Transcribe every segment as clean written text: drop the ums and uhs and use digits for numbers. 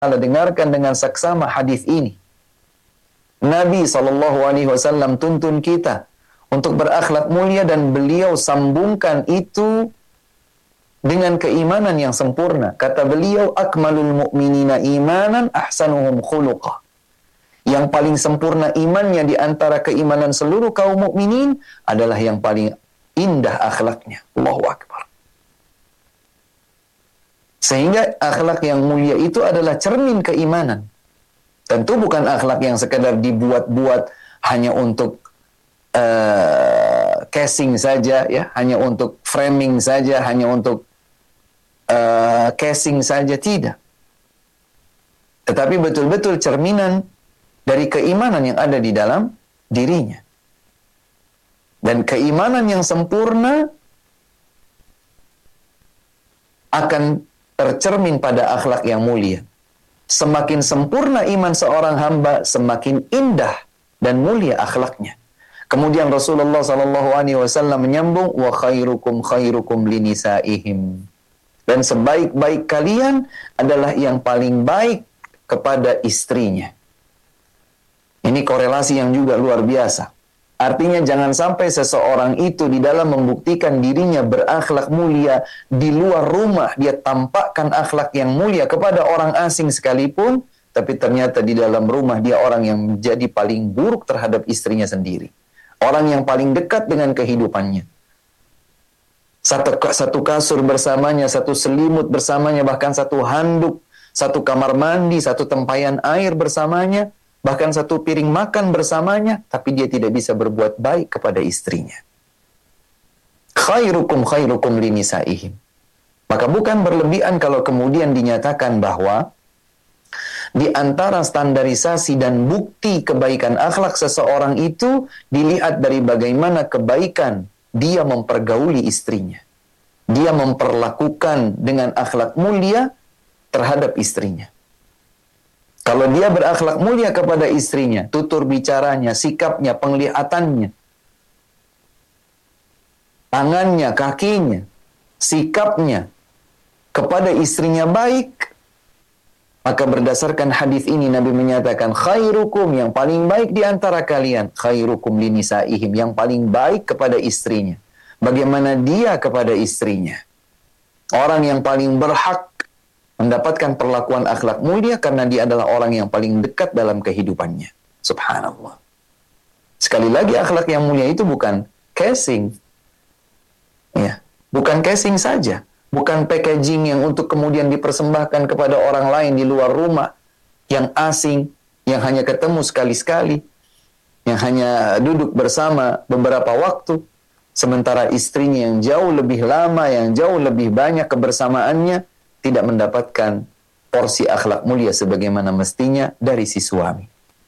dengarkan dengan saksama hadis ini. Nabi SAW tuntun kita untuk berakhlak mulia dan beliau sambungkan itu dengan keimanan yang sempurna. Kata beliau, akmalul mu'minina imanan ahsanuhum khuluqah. Yang paling sempurna imannya di antara keimanan seluruh kaum mukminin adalah yang paling indah akhlaknya. Allahu Akbar. Sehingga akhlak yang mulia itu adalah cermin keimanan. Tentu bukan akhlak yang sekedar dibuat-buat hanya untuk casing saja, ya, hanya untuk framing saja, hanya untuk casing saja, tidak. Tetapi betul-betul cerminan dari keimanan yang ada di dalam dirinya. Dan keimanan yang sempurna akan tercermin pada akhlak yang mulia. Semakin sempurna iman seorang hamba, semakin indah dan mulia akhlaknya. Kemudian Rasulullah SAW menyambung, wa khairukum khairukum linisaihim. Dan sebaik-baik kalian adalah yang paling baik kepada istrinya. Ini korelasi yang juga luar biasa. Artinya jangan sampai seseorang itu di dalam membuktikan dirinya berakhlak mulia di luar rumah, dia tampakkan akhlak yang mulia kepada orang asing sekalipun, tapi ternyata di dalam rumah dia orang yang menjadi paling buruk terhadap istrinya sendiri. Orang yang paling dekat dengan kehidupannya. Satu kasur bersamanya, satu selimut bersamanya, bahkan satu handuk, satu kamar mandi, satu tempayan air bersamanya, bahkan satu piring makan bersamanya, tapi dia tidak bisa berbuat baik kepada istrinya. Khairukum khairukum linisaihim. Maka bukan berlebihan kalau kemudian dinyatakan bahwa di antara standarisasi dan bukti kebaikan akhlak seseorang itu dilihat dari bagaimana kebaikan dia mempergauli istrinya. Dia memperlakukan dengan akhlak mulia terhadap istrinya. Kalau dia berakhlak mulia kepada istrinya, tutur bicaranya, sikapnya, penglihatannya, tangannya, kakinya, sikapnya kepada istrinya baik, maka berdasarkan hadis ini Nabi menyatakan khairukum, yang paling baik di antara kalian, khairukum linisaihim, yang paling baik kepada istrinya. Bagaimana dia kepada istrinya? Orang yang paling berhak mendapatkan perlakuan akhlak mulia karena dia adalah orang yang paling dekat dalam kehidupannya. Subhanallah. Sekali lagi, akhlak yang mulia itu bukan casing. Ya, bukan casing saja. Bukan packaging yang untuk kemudian dipersembahkan kepada orang lain di luar rumah, yang asing, yang hanya ketemu sekali-sekali, yang hanya duduk bersama beberapa waktu, sementara istrinya yang jauh lebih lama, yang jauh lebih banyak kebersamaannya, tidak mendapatkan porsi akhlak mulia sebagaimana mestinya dari si suami.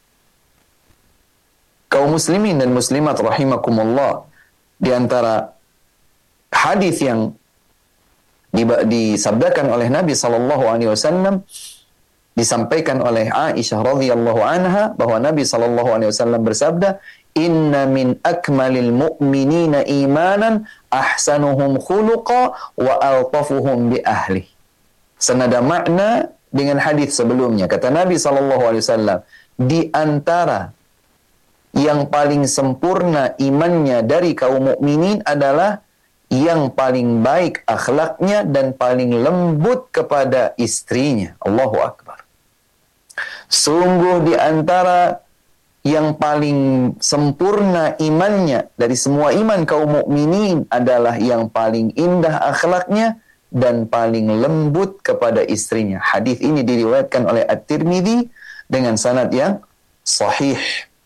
Kaum muslimin dan muslimat rahimakumullah, di antara hadis yang disabdakan oleh Nabi SAW, disampaikan oleh Aisyah radhiyallahu anha bahwa Nabi SAW bersabda, inna min akmalil mu'minina imanan ahsanuhum khuluqa wa altafuhum bi ahli. Senada makna dengan hadis sebelumnya. Kata Nabi SAW, di antara yang paling sempurna imannya dari kaum mukminin adalah yang paling baik akhlaknya dan paling lembut kepada istrinya. Allahu Akbar. Sungguh di antara yang paling sempurna imannya dari semua iman kaum mukminin adalah yang paling indah akhlaknya dan paling lembut kepada istrinya. Hadis ini diriwayatkan oleh At-Tirmidzi dengan sanad yang sahih.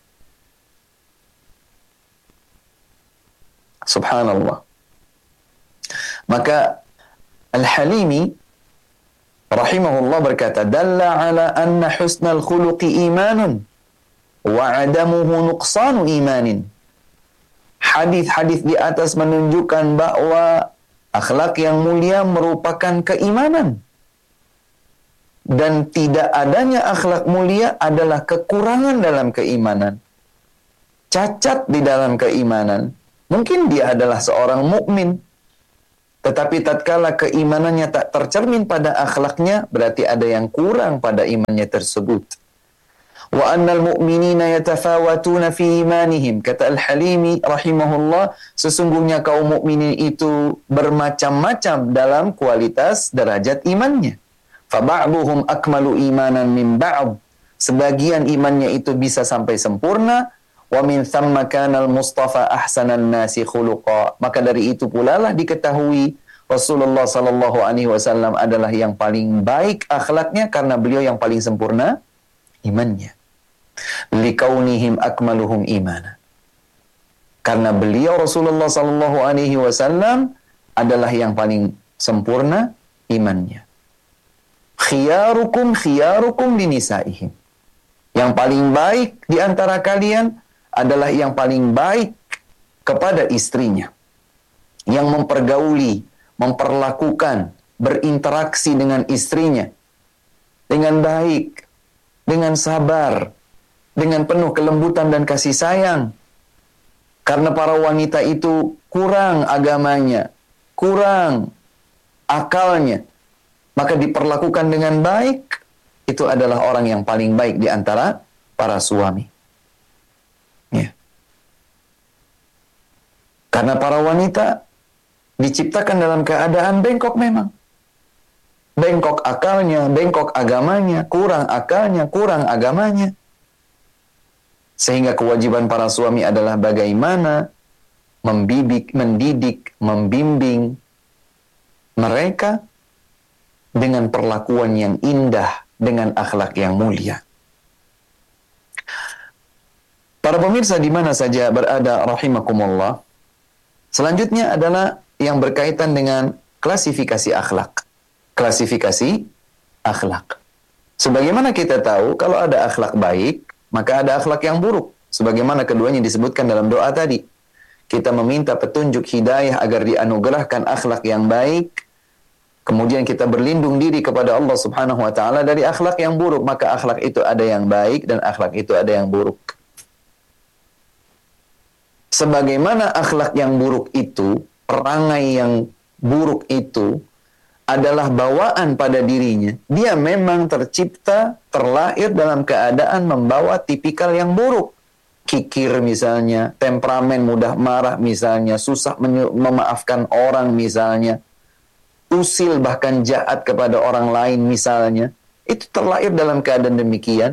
Subhanallah. Maka Al-Halimi rahimahullah berkata, dalla ala anna husnal khuluqi imanun wa adamuhu nuqsanu imanin. Hadis-hadis di atas menunjukkan bahwa akhlak yang mulia merupakan keimanan. Dan tidak adanya akhlak mulia adalah kekurangan dalam keimanan. Cacat di dalam keimanan. Mungkin dia adalah seorang mukmin, Tetapi tatkala keimanannya tak tercermin pada akhlaknya, berarti ada yang kurang pada imannya tersebut. Wa annal mu'minina yatafawatuna fi imanihim. Kata Al-Halimi rahimahullah, sesungguhnya kaum mukminin itu bermacam-macam dalam kualitas derajat imannya. Fa ba'duhum akmalu imanan min ba'd. Sebagian imannya itu bisa sampai sempurna. Wa min thamma kanal Mustafa ahsanan nasi khuluqa. Maka dari itu pula lah diketahui Rasulullah sallallahu alaihi wasallam adalah yang paling baik akhlaknya karena beliau yang paling sempurna imannya. Likaunihim akmaluhum imana. Karena beliau Rasulullah sallallahu alaihi wasallam adalah yang paling sempurna imannya. Khiyarukum linisaihim. Yang paling baik di antara kalian adalah yang paling baik kepada istrinya. Yang mempergauli, memperlakukan, berinteraksi dengan istrinya dengan baik, dengan sabar, dengan penuh kelembutan dan kasih sayang. Karena para wanita itu kurang agamanya, kurang akalnya, maka diperlakukan dengan baik, itu adalah orang yang paling baik di antara para suami. Ya. Karena para wanita diciptakan dalam keadaan bengkok memang. Bengkok akalnya, bengkok agamanya, kurang akalnya, kurang agamanya. Sehingga kewajiban para suami adalah bagaimana mendidik, membimbing mereka dengan perlakuan yang indah, dengan akhlak yang mulia. Para pemirsa di mana saja berada rahimakumullah. Selanjutnya adalah yang berkaitan dengan klasifikasi akhlak. Klasifikasi akhlak. Sebagaimana kita tahu, kalau ada akhlak baik, maka ada akhlak yang buruk. Sebagaimana keduanya disebutkan dalam doa tadi. Kita meminta petunjuk hidayah agar dianugerahkan akhlak yang baik. Kemudian kita berlindung diri kepada Allah Subhanahu wa taala dari akhlak yang buruk, maka akhlak itu ada yang baik dan akhlak itu ada yang buruk. Sebagaimana akhlak yang buruk itu, perangai yang buruk itu adalah bawaan pada dirinya. Dia memang tercipta, terlahir dalam keadaan membawa tipikal yang buruk. Kikir misalnya, temperamen mudah marah misalnya, susah memaafkan orang misalnya, usil bahkan jahat kepada orang lain misalnya. Itu terlahir dalam keadaan demikian.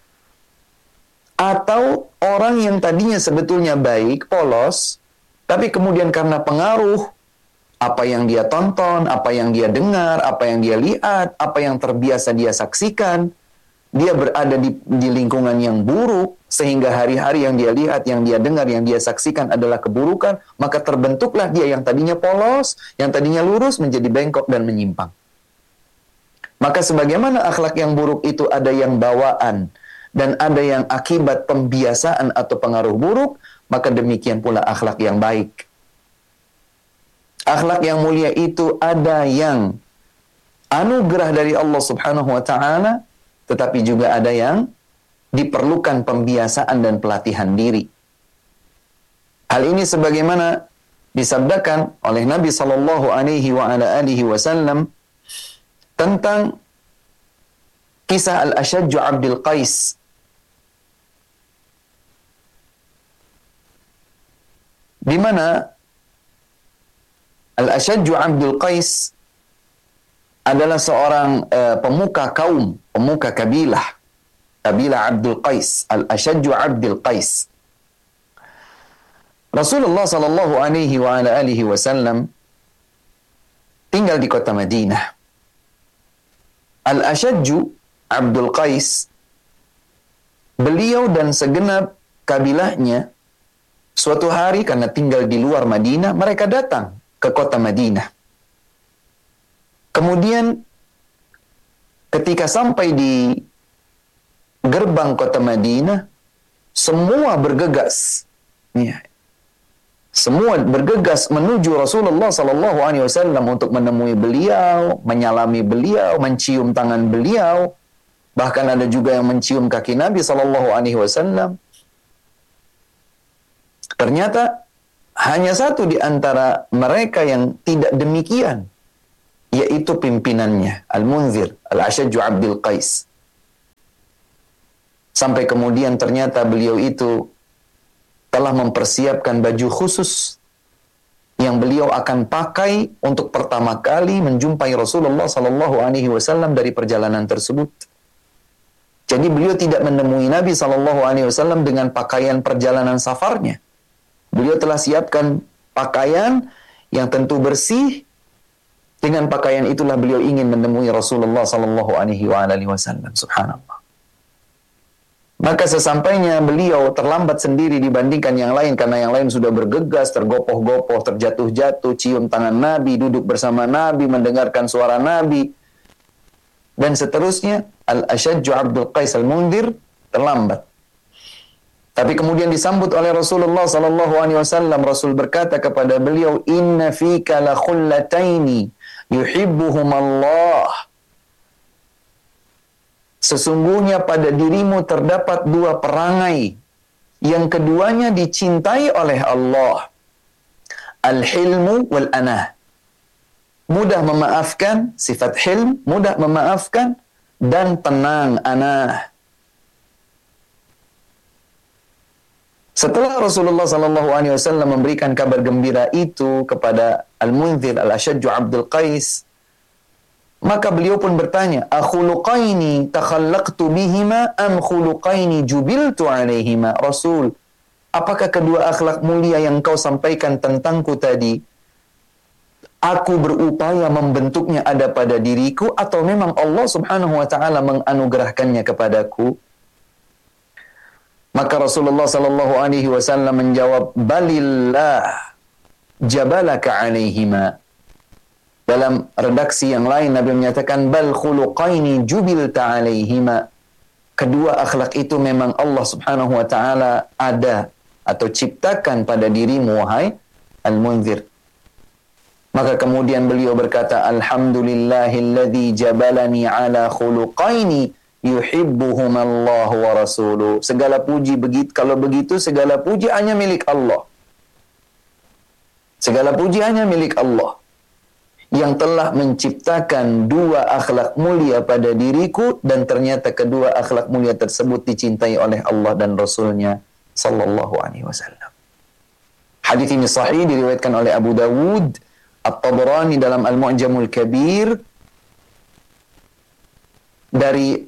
Atau orang yang tadinya sebetulnya baik, polos, tapi kemudian karena pengaruh, apa yang dia tonton, apa yang dia dengar, apa yang dia lihat, apa yang terbiasa dia saksikan, dia berada di lingkungan yang buruk, sehingga hari-hari yang dia lihat, yang dia dengar, yang dia saksikan adalah keburukan, maka terbentuklah dia yang tadinya polos, yang tadinya lurus, menjadi bengkok dan menyimpang. Maka sebagaimana akhlak yang buruk itu ada yang bawaan, dan ada yang akibat pembiasaan atau pengaruh buruk, maka demikian pula akhlak yang baik. Akhlak yang mulia itu ada yang anugerah dari Allah Subhanahu wa taala, tetapi juga ada yang diperlukan pembiasaan dan pelatihan diri. Hal ini sebagaimana disabdakan oleh Nabi sallallahu alaihi wasallam tentang kisah Al-Ashajju Abdul Qais. Di mana Al-Ashajju Abdul Qais adalah seorang pemuka kaum, pemuka kabilah Abdul Qais, Al-Ashajju Abdul Qais. Rasulullah sallallahu alaihi wasallam tinggal di kota Madinah. Al-Ashajju Abdul Qais, beliau dan segenap kabilahnya suatu hari karena tinggal di luar Madinah, mereka datang ke kota Madinah. Kemudian ketika sampai di gerbang kota Madinah, semua bergegas. Ya. Semua bergegas menuju Rasulullah sallallahu alaihi wasallam untuk menemui beliau, menyalami beliau, mencium tangan beliau. Bahkan ada juga yang mencium kaki Nabi sallallahu alaihi wasallam. Ternyata Hanya satu di antara mereka yang tidak demikian, yaitu pimpinannya, Al-Munzir, Al-Ashajju Abdul Qais. Sampai kemudian ternyata beliau itu telah mempersiapkan baju khusus yang beliau akan pakai untuk pertama kali menjumpai Rasulullah sallallahu alaihi wasallam dari perjalanan tersebut. Jadi beliau tidak menemui Nabi sallallahu alaihi wasallam dengan pakaian perjalanan safarnya. Beliau telah siapkan pakaian yang tentu bersih. Dengan pakaian itulah beliau ingin menemui Rasulullah sallallahu alaihi wasallam. Subhanallah. Maka sesampainya beliau terlambat sendiri dibandingkan yang lain, karena yang lain sudah bergegas, tergopoh-gopoh, terjatuh-jatuh, cium tangan Nabi, duduk bersama Nabi, mendengarkan suara Nabi, dan seterusnya. Al-Ashajju Abdul Qais Al-Munzir terlambat. Tapi kemudian disambut oleh Rasulullah sallallahu alaihi wasallam. Rasul berkata kepada beliau, "Inna fika la khullataini yuhibbuhum Allah." Sesungguhnya pada dirimu terdapat dua perangai yang keduanya dicintai oleh Allah. Al-hilmu wal-anah. Mudah memaafkan, sifat hilm, mudah memaafkan, dan tenang, anah. Setelah Rasulullah SAW memberikan kabar gembira itu kepada Al-Munzir, Al-Ashajju Abdul Qais, maka beliau pun bertanya, "Akhuluqaini takhallaqtu bihima am khuluqaini jubiltu alaihima?" Rasul, apakah kedua akhlak mulia yang kau sampaikan tentangku tadi, aku berupaya membentuknya ada pada diriku, atau memang Allah subhanahu wa ta'ala menganugerahkannya kepadaku? Maka Rasulullah sallallahu alaihi wasallam menjawab, "Balillah jabalaka alaihima." Dalam redaksi yang lain Nabi menyatakan, "Bal khuluqaini jubilta alaihima." Kedua akhlak itu memang Allah subhanahu wa ta'ala ada atau ciptakan pada dirimu, wahai Al-Munzir. Maka kemudian beliau berkata, "Alhamdulillahilladzi jabalani ala khuluqaini yuhibbuhum Allah wa rasuluh." Segala puji kalau begitu segala puji hanya milik Allah. Segala puji hanya milik Allah yang telah menciptakan dua akhlak mulia pada diriku, dan ternyata kedua akhlak mulia tersebut dicintai oleh Allah dan Rasulnya sallallahu alaihi wasallam. Hadis ini sahih, diriwayatkan oleh Abu Dawud, At-Tabarani dalam Al-Mu'jamul Kabir, dari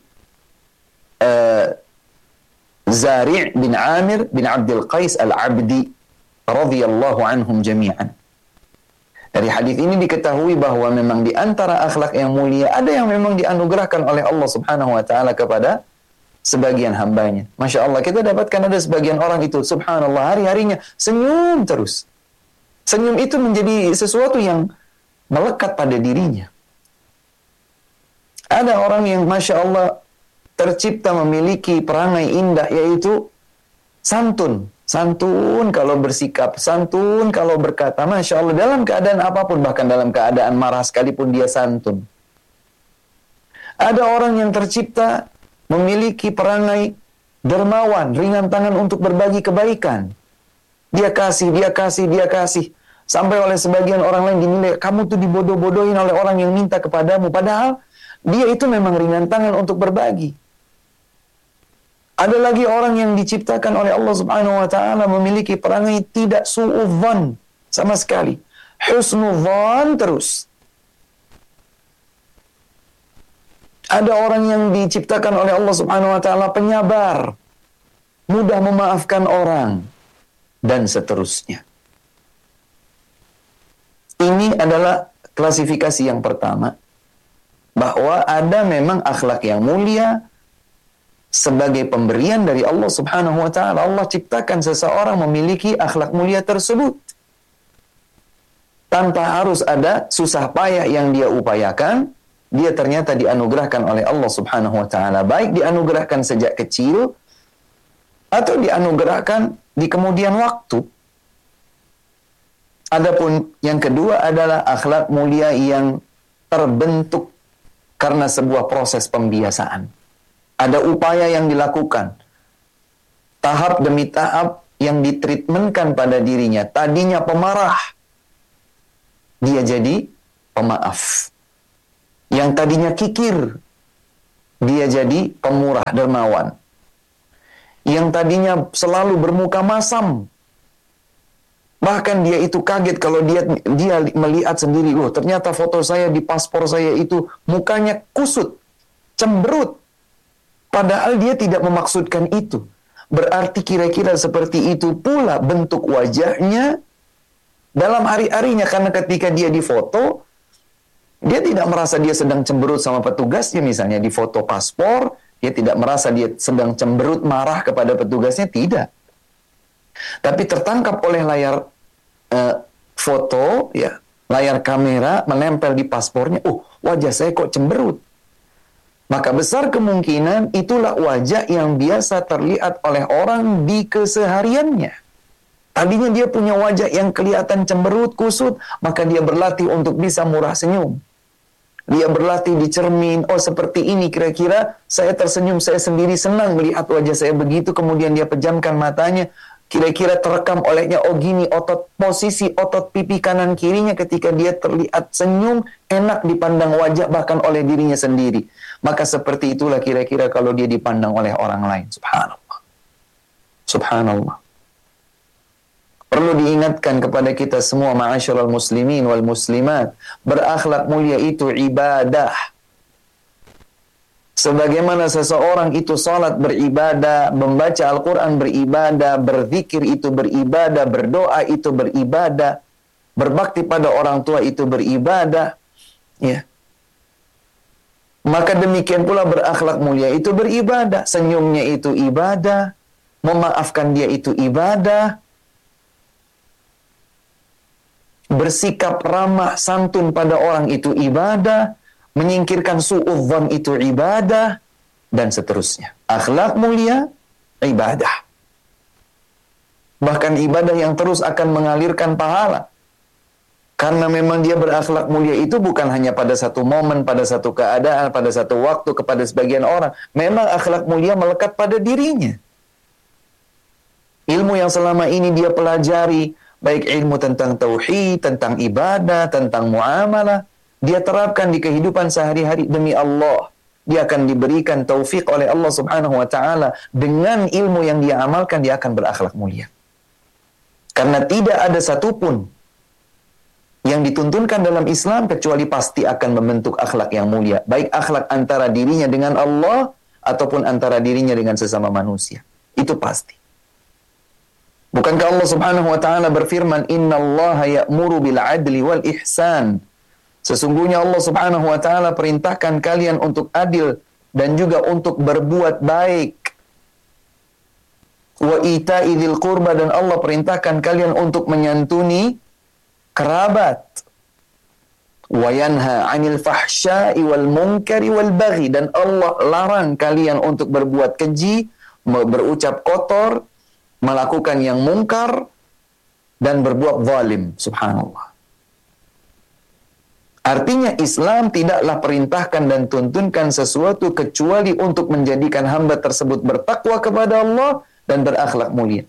Zari' bin Amir bin Abdul Qais Al-Abdi radhiyallahu anhum jami'an. Dari hadis ini diketahui bahwa memang di antara akhlak yang mulia ada yang memang dianugerahkan oleh Allah subhanahu wa ta'ala kepada sebagian hambanya. Masya Allah, kita dapatkan ada sebagian orang itu, subhanallah, hari-harinya senyum terus. Senyum itu menjadi sesuatu yang melekat pada dirinya. Ada orang yang Masya Allah tercipta memiliki perangai indah, yaitu santun. Santun kalau bersikap, santun kalau berkata, Masya Allah, dalam keadaan apapun, bahkan dalam keadaan marah sekalipun dia santun. Ada orang yang tercipta memiliki perangai dermawan, ringan tangan untuk berbagi kebaikan. Dia kasih, dia kasih, dia kasih. Sampai oleh sebagian orang lain dinilai, kamu tuh dibodoh-bodohin oleh orang yang minta kepadamu. Padahal dia itu memang ringan tangan untuk berbagi. Ada lagi orang yang diciptakan oleh Allah subhanahu wa ta'ala memiliki perangai tidak su'udhan sama sekali. Husnudhan terus. Ada orang yang diciptakan oleh Allah subhanahu wa ta'ala penyabar, mudah memaafkan orang, dan seterusnya. Ini adalah klasifikasi yang pertama, bahwa ada memang akhlak yang mulia sebagai pemberian dari Allah subhanahu wa ta'ala. Allah ciptakan seseorang memiliki akhlak mulia tersebut tanpa harus ada susah payah yang dia upayakan. Dia ternyata dianugerahkan oleh Allah subhanahu wa ta'ala, baik dianugerahkan sejak kecil atau dianugerahkan di kemudian waktu. Adapun yang kedua adalah akhlak mulia yang terbentuk karena sebuah proses pembiasaan. Ada upaya yang dilakukan, tahap demi tahap yang ditreatmentkan pada dirinya. Tadinya pemarah, dia jadi pemaaf. Yang tadinya kikir, dia jadi pemurah dermawan. Yang tadinya selalu bermuka masam, bahkan dia itu kaget kalau dia melihat sendiri, loh ternyata foto saya di paspor saya itu mukanya kusut, cemberut. Padahal dia tidak memaksudkan itu. Berarti kira-kira seperti itu pula bentuk wajahnya dalam hari-harinya. Karena ketika dia difoto, dia tidak merasa dia sedang cemberut sama petugasnya. Misalnya di foto paspor, dia tidak merasa dia sedang cemberut marah kepada petugasnya, tidak. Tapi tertangkap oleh layar foto, ya, layar kamera menempel di paspornya, wajah saya kok cemberut. Maka besar kemungkinan itulah wajah yang biasa terlihat oleh orang di kesehariannya. Tadinya dia punya wajah yang kelihatan cemberut, kusut, maka dia berlatih untuk bisa murah senyum. Dia berlatih di cermin, seperti ini kira-kira saya tersenyum, saya sendiri senang melihat wajah saya begitu, kemudian dia pejamkan matanya, kira-kira terekam olehnya, gini posisi otot pipi kanan kirinya ketika dia terlihat senyum, enak dipandang wajah bahkan oleh dirinya sendiri. Maka seperti itulah kira-kira kalau dia dipandang oleh orang lain. Subhanallah. Subhanallah. Perlu diingatkan kepada kita semua, ma'asyiral muslimin wal muslimat, berakhlak mulia itu ibadah. Sebagaimana seseorang itu salat beribadah, membaca Al-Quran beribadah, berzikir itu beribadah, berdoa itu beribadah, berbakti pada orang tua itu beribadah, ya. Maka demikian pula berakhlak mulia itu beribadah. Senyumnya itu ibadah, memaafkan dia itu ibadah, bersikap ramah santun pada orang itu ibadah, menyingkirkan su'udzon itu ibadah, dan seterusnya. Akhlak mulia, ibadah. Bahkan ibadah yang terus akan mengalirkan pahala. Karena memang dia berakhlak mulia itu bukan hanya pada satu momen, pada satu keadaan, pada satu waktu, kepada sebagian orang. Memang akhlak mulia melekat pada dirinya. Ilmu yang selama ini dia pelajari, baik ilmu tentang tauhid, tentang ibadah, tentang muamalah, dia terapkan di kehidupan sehari-hari demi Allah. Dia akan diberikan taufik oleh Allah Subhanahu wa taala. Dengan ilmu yang dia amalkan, dia akan berakhlak mulia. Karena tidak ada satupun yang dituntunkan dalam Islam kecuali pasti akan membentuk akhlak yang mulia. Baik akhlak antara dirinya dengan Allah ataupun antara dirinya dengan sesama manusia. Itu pasti. Bukankah Allah Subhanahu wa taala berfirman, "Innallaha ya'muru bil 'adli wal ihsan." Sesungguhnya Allah Subhanahu wa taala perintahkan kalian untuk adil dan juga untuk berbuat baik. Wa ita'i dzil qurba, dan Allah perintahkan kalian untuk menyantuni kerabat. Wa yanha 'anil fahsya'i wal munkari wal baghi, dan Allah larang kalian untuk berbuat keji, berucap kotor, melakukan yang mungkar, dan berbuat zalim. Subhanallah. Artinya Islam tidaklah perintahkan dan tuntunkan sesuatu kecuali untuk menjadikan hamba tersebut bertakwa kepada Allah dan berakhlak mulia.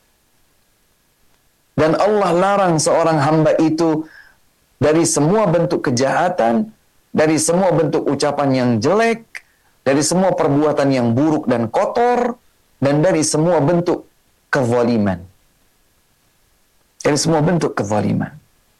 Dan Allah larang seorang hamba itu dari semua bentuk kejahatan, dari semua bentuk ucapan yang jelek, dari semua perbuatan yang buruk dan kotor, dan dari semua bentuk kezaliman. Dari semua bentuk kezaliman.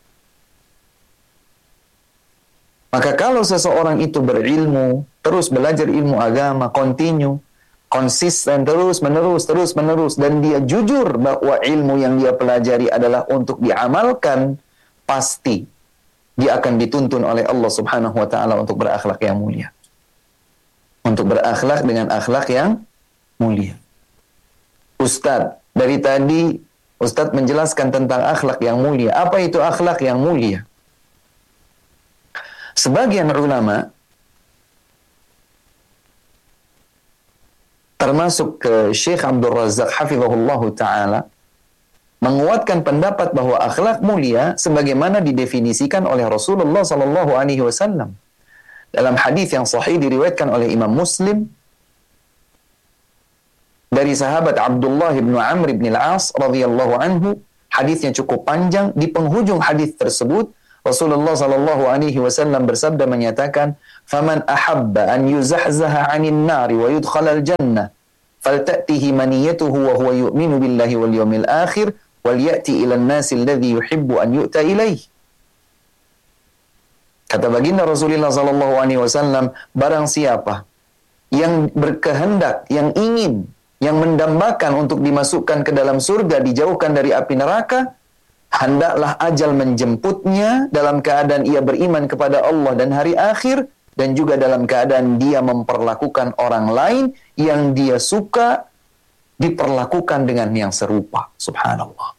Maka kalau seseorang itu berilmu, terus belajar ilmu agama, konsisten, terus menerus, dan dia jujur bahwa ilmu yang dia pelajari adalah untuk diamalkan, pasti dia akan dituntun oleh Allah Subhanahu wa taala untuk berakhlak yang mulia. Untuk berakhlak dengan akhlak yang mulia. Ustadz, dari tadi Ustadz menjelaskan tentang akhlak yang mulia. Apa itu akhlak yang mulia? Sebagian ulama, termasuk Syekh Abdul Razak hafizahullahu ta'ala, menguatkan pendapat bahwa akhlak mulia sebagaimana didefinisikan oleh Rasulullah sallallahu alaihi wasallam dalam hadis yang sahih diriwayatkan oleh Imam Muslim dari dari sahabat Abdullah bin Amr bin Al-As radhiyallahu anhu. Hadisnya cukup panjang. Di penghujung hadis tersebut Rasulullah sallallahu alaihi wasallam bersabda menyatakan, "Faman ahabba an yuzahzaha 'anil nari wa yudkhalal jannah, falta'tihi maniyatuhu wa huwa yu'minu billahi wal yawmil akhir, wal ya'ti ila an-nasi alladhi yuhibbu an yu'ta ilaih." Kata baginda Rasulullah sallallahu alaihi wasallam, barang siapa yang berkehendak, yang ingin, yang mendambakan untuk dimasukkan ke dalam surga, dijauhkan dari api neraka, hendaklah ajal menjemputnya dalam keadaan ia beriman kepada Allah dan hari akhir, dan juga dalam keadaan dia memperlakukan orang lain yang dia suka diperlakukan dengan yang serupa. Subhanallah.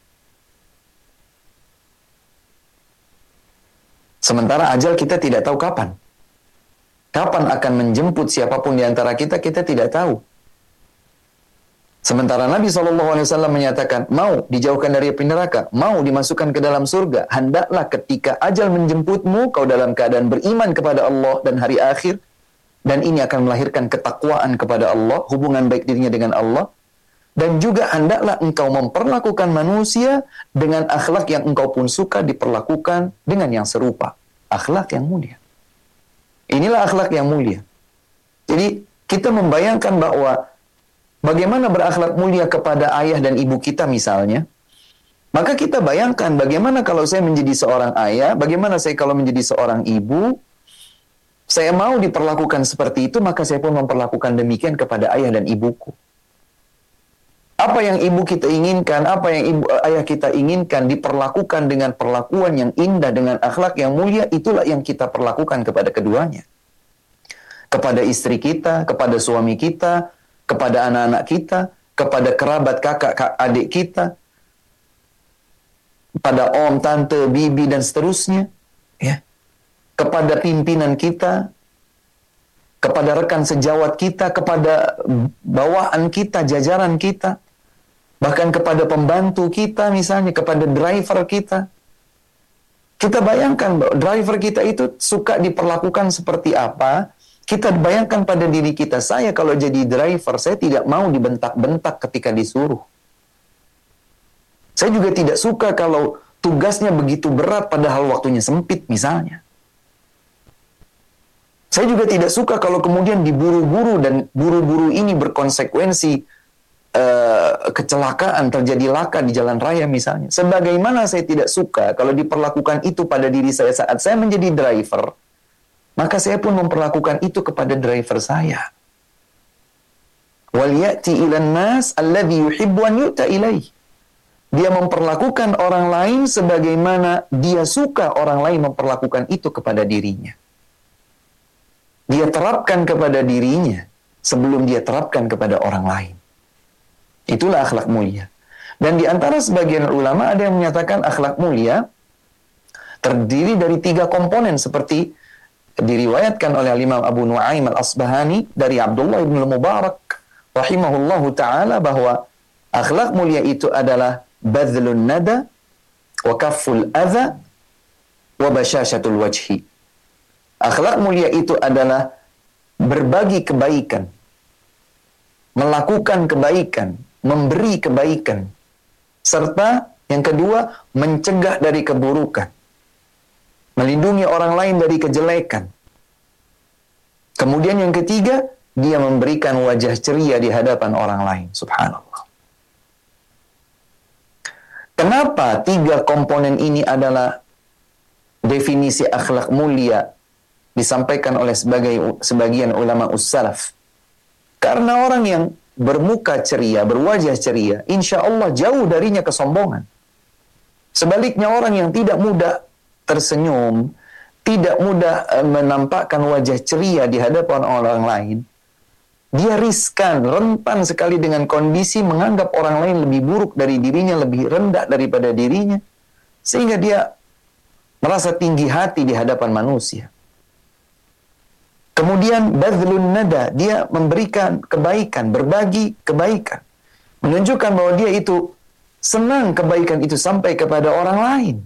Sementara ajal kita tidak tahu kapan. Kapan akan menjemput siapapun di antara kita, kita tidak tahu. Sementara Nabi SAW menyatakan, mau dijauhkan dari api neraka, mau dimasukkan ke dalam surga, hendaklah ketika ajal menjemputmu, kau dalam keadaan beriman kepada Allah dan hari akhir, dan ini akan melahirkan ketakwaan kepada Allah, hubungan baik dirinya dengan Allah, dan juga hendaklah engkau memperlakukan manusia dengan akhlak yang engkau pun suka diperlakukan dengan yang serupa. Akhlak yang mulia. Inilah akhlak yang mulia. Jadi kita membayangkan bahwa bagaimana berakhlak mulia kepada ayah dan ibu kita misalnya, maka kita bayangkan bagaimana kalau saya menjadi seorang ayah, bagaimana saya kalau menjadi seorang ibu, saya mau diperlakukan seperti itu, maka saya pun memperlakukan demikian kepada ayah dan ibuku. Apa yang ibu kita inginkan, apa yang ayah kita inginkan, diperlakukan dengan perlakuan yang indah, dengan akhlak yang mulia, itulah yang kita perlakukan kepada keduanya. Kepada istri kita, kepada suami kita, kepada anak-anak kita, kepada kerabat kakak adik kita, pada om, tante, bibi, dan seterusnya, ya. Kepada pimpinan kita, kepada rekan sejawat kita, kepada bawahan kita, jajaran kita, bahkan kepada pembantu kita misalnya, kepada driver kita. Kita bayangkan bahwa driver kita itu suka diperlakukan seperti apa. Kita bayangkan pada diri kita, saya kalau jadi driver, saya tidak mau dibentak-bentak ketika disuruh. Saya juga tidak suka kalau tugasnya begitu berat padahal waktunya sempit misalnya. Saya juga tidak suka kalau kemudian diburu-buru dan buru-buru ini berkonsekuensi kecelakaan, terjadi laka di jalan raya misalnya. Sebagaimana saya tidak suka kalau diperlakukan itu pada diri saya saat saya menjadi driver, maka saya pun memperlakukan itu kepada driver saya. Wal ya'ti ilan nas alladhi yuhibbu an yu'ta ilaih. Dia memperlakukan orang lain sebagaimana dia suka orang lain memperlakukan itu kepada dirinya. Dia terapkan kepada dirinya sebelum dia terapkan kepada orang lain. Itulah akhlak mulia. Dan di antara sebagian ulama ada yang menyatakan akhlak mulia terdiri dari 3 komponen seperti diriwayatkan oleh Imam Abu Nuaim Al-Asbahani dari Abdullah bin Mubarak rahimahullahu ta'ala bahwa akhlak mulia itu adalah badlun nada wa kafful adha wa basyashatul wajhi. Akhlak mulia itu adalah berbagi kebaikan, melakukan kebaikan, memberi kebaikan, serta yang kedua mencegah dari keburukan, melindungi orang lain dari kejelekan. Kemudian yang ketiga, dia memberikan wajah ceria di hadapan orang lain. Subhanallah. Kenapa 3 komponen ini adalah definisi akhlak mulia disampaikan oleh sebagian ulama ussalaf? Karena orang yang bermuka ceria, berwajah ceria, insya Allah jauh darinya kesombongan. Sebaliknya orang yang tidak mudah tersenyum, tidak mudah menampakkan wajah ceria di hadapan orang lain, dia riskan, rentan sekali dengan kondisi menganggap orang lain lebih buruk dari dirinya, lebih rendah daripada dirinya, sehingga dia merasa tinggi hati di hadapan manusia. Kemudian badlun nada, dia memberikan kebaikan, berbagi kebaikan, menunjukkan bahwa dia itu senang kebaikan itu sampai kepada orang lain.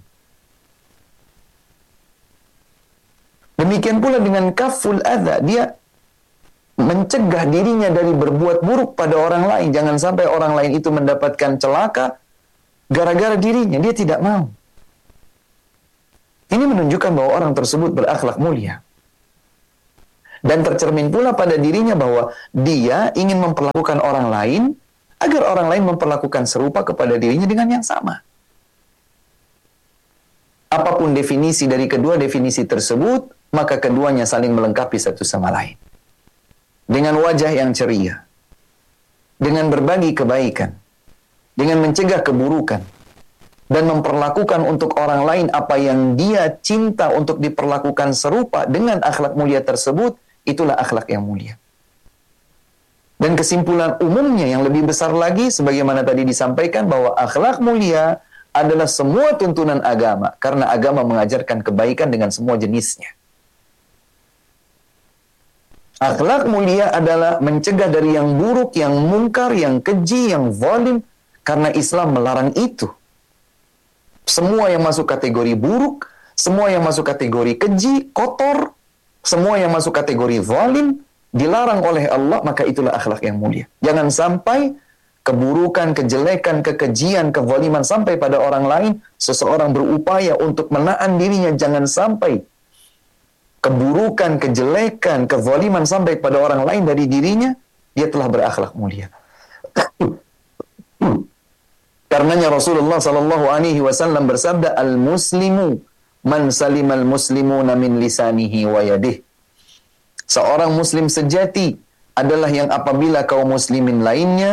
Demikian pula dengan kaful adha, dia mencegah dirinya dari berbuat buruk pada orang lain. Jangan sampai orang lain itu mendapatkan celaka gara-gara dirinya. Dia tidak mau. Ini menunjukkan bahwa orang tersebut berakhlak mulia. Dan tercermin pula pada dirinya bahwa dia ingin memperlakukan orang lain agar orang lain memperlakukan serupa kepada dirinya dengan yang sama. Apapun definisi dari kedua definisi tersebut, maka keduanya saling melengkapi satu sama lain. Dengan wajah yang ceria, dengan berbagi kebaikan, dengan mencegah keburukan, dan memperlakukan untuk orang lain apa yang dia cinta untuk diperlakukan serupa dengan akhlak mulia tersebut, itulah akhlak yang mulia. Dan kesimpulan umumnya yang lebih besar lagi, sebagaimana tadi disampaikan, bahwa akhlak mulia adalah semua tuntunan agama, karena agama mengajarkan kebaikan dengan semua jenisnya. Akhlak mulia adalah mencegah dari yang buruk, yang mungkar, yang keji, yang zalim, karena Islam melarang itu. Semua yang masuk kategori buruk, semua yang masuk kategori keji, kotor, semua yang masuk kategori zalim, dilarang oleh Allah, maka itulah akhlak yang mulia. Jangan sampai keburukan, kejelekan, kekejian, kezaliman sampai pada orang lain, seseorang berupaya untuk menahan dirinya, jangan sampai keburukan, kejelekan, kezaliman sampai pada orang lain dari dirinya, dia telah berakhlak mulia. Karenanya Rasulullah sallallahu alaihi wasallam bersabda, "Al-muslimu man salimal muslimuna min lisanihi wa yadihi." Seorang muslim sejati adalah yang apabila kaum muslimin lainnya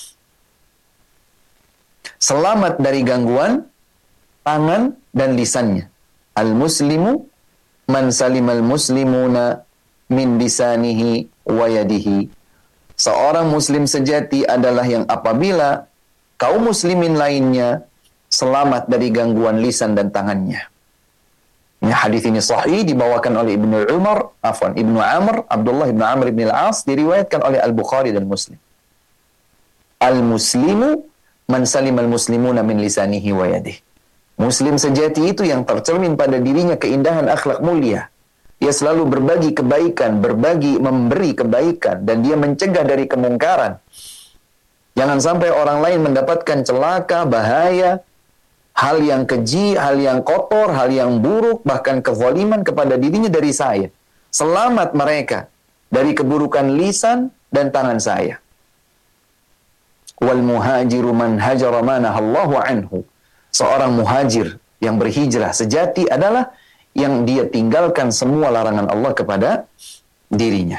selamat dari gangguan tangan dan lisannya. Al-muslimu man salimal muslimuna min lisanihi wa yadihi. Seorang muslim sejati adalah yang apabila kaum muslimin lainnya selamat dari gangguan lisan dan tangannya. Ini hadis ini sahih, dibawakan oleh Ibnu Amr, Abdullah Ibnu Amr Ibn Al-As, diriwayatkan oleh Al-Bukhari dan Muslim. Al-muslimu man salimal muslimuna min lisanihi wa yadihi. Muslim sejati itu yang tercermin pada dirinya keindahan akhlak mulia. Dia selalu berbagi kebaikan, memberi kebaikan, dan dia mencegah dari kemungkaran. Jangan sampai orang lain mendapatkan celaka, bahaya, hal yang keji, hal yang kotor, hal yang buruk, bahkan kezaliman kepada dirinya dari saya. Selamat mereka dari keburukan lisan dan tangan saya. Wal muhajiru man hajara ma nahallahu anhu. Seorang muhajir yang berhijrah sejati adalah yang dia tinggalkan semua larangan Allah kepada dirinya.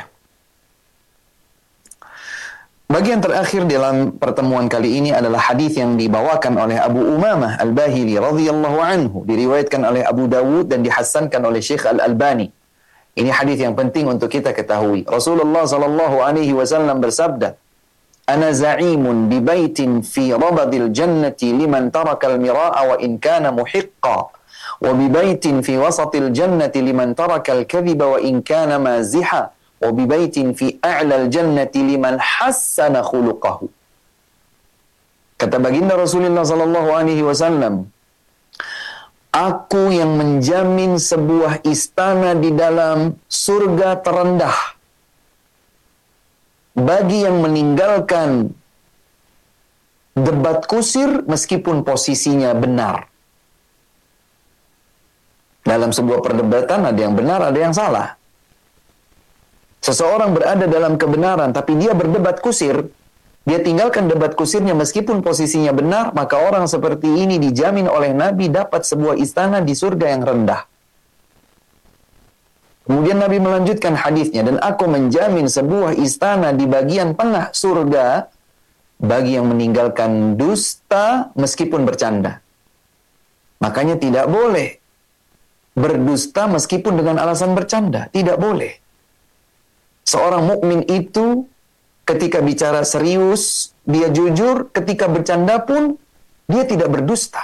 Bagian terakhir dalam pertemuan kali ini adalah hadis yang dibawakan oleh Abu Umamah Al-Bahili radhiyallahu anhu, diriwayatkan oleh Abu Dawud dan dihasankan oleh Syekh Al-Albani. Ini hadis yang penting untuk kita ketahui. Rasulullah sallallahu alaihi wasallam bersabda, "Ana za'imun bi baitin fi rabadil jannati liman taraka al-mira'a wa in kana muhiqqa, wa bi baitin fi wasatil jannati liman taraka al-kadhiba wa in kana maziha." وَبِبَيْتٍ فِي أَعْلَى الْجَنَّةِ لِمَنْ حَسَّنَ خُلُقَهُ. Kata baginda Rasulullah sallallahu alaihi wasallam, aku yang menjamin sebuah istana di dalam surga terendah bagi yang meninggalkan debat kusir meskipun posisinya benar. Dalam sebuah perdebatan ada yang benar, ada yang salah. Seseorang berada dalam kebenaran, tapi dia berdebat kusir, dia tinggalkan debat kusirnya meskipun posisinya benar, maka orang seperti ini dijamin oleh Nabi dapat sebuah istana di surga yang rendah. Kemudian Nabi melanjutkan hadisnya, dan aku menjamin sebuah istana di bagian tengah surga bagi yang meninggalkan dusta meskipun bercanda. Makanya tidak boleh berdusta meskipun dengan alasan bercanda, tidak boleh. Seorang mukmin itu ketika bicara serius, dia jujur, ketika bercanda pun dia tidak berdusta.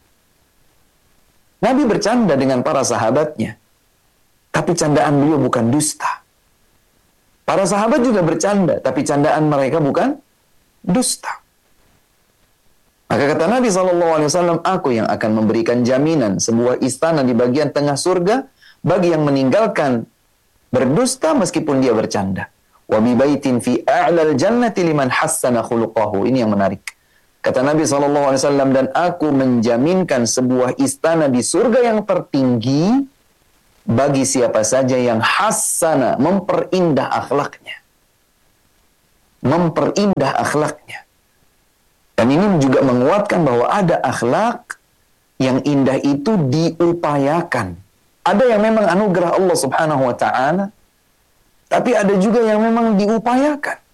Nabi bercanda dengan para sahabatnya, tapi candaan beliau bukan dusta. Para sahabat juga bercanda, tapi candaan mereka bukan dusta. Maka kata Nabi SAW, aku yang akan memberikan jaminan sebuah istana di bagian tengah surga bagi yang meninggalkan berdusta meskipun dia bercanda. wa bi baitin fi a'lal jannati liman hassana khuluquhu. Ini yang menarik. Kata Nabi SAW, dan aku menjaminkan sebuah istana di surga yang tertinggi bagi siapa saja yang hassana, memperindah akhlaknya. Memperindah akhlaknya. Dan ini juga menguatkan bahwa ada akhlak yang indah itu diupayakan. Ada yang memang anugerah Allah Subhanahu wa ta'ala, tapi ada juga yang memang diupayakan.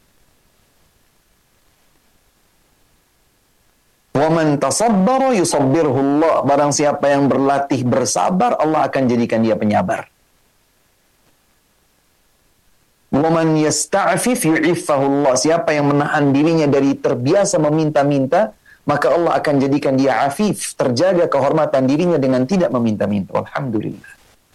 وَمَنْ تَصَبَّرَ يُصَبِّرْهُ اللَّهُ. Barang siapa yang berlatih bersabar, Allah akan jadikan dia penyabar. وَمَنْ يَسْتَعْفِفْ يُعِفَّهُ اللَّهُ. Siapa yang menahan dirinya dari terbiasa meminta-minta, maka Allah akan jadikan dia afif, terjaga kehormatan dirinya dengan tidak meminta-minta. Alhamdulillah.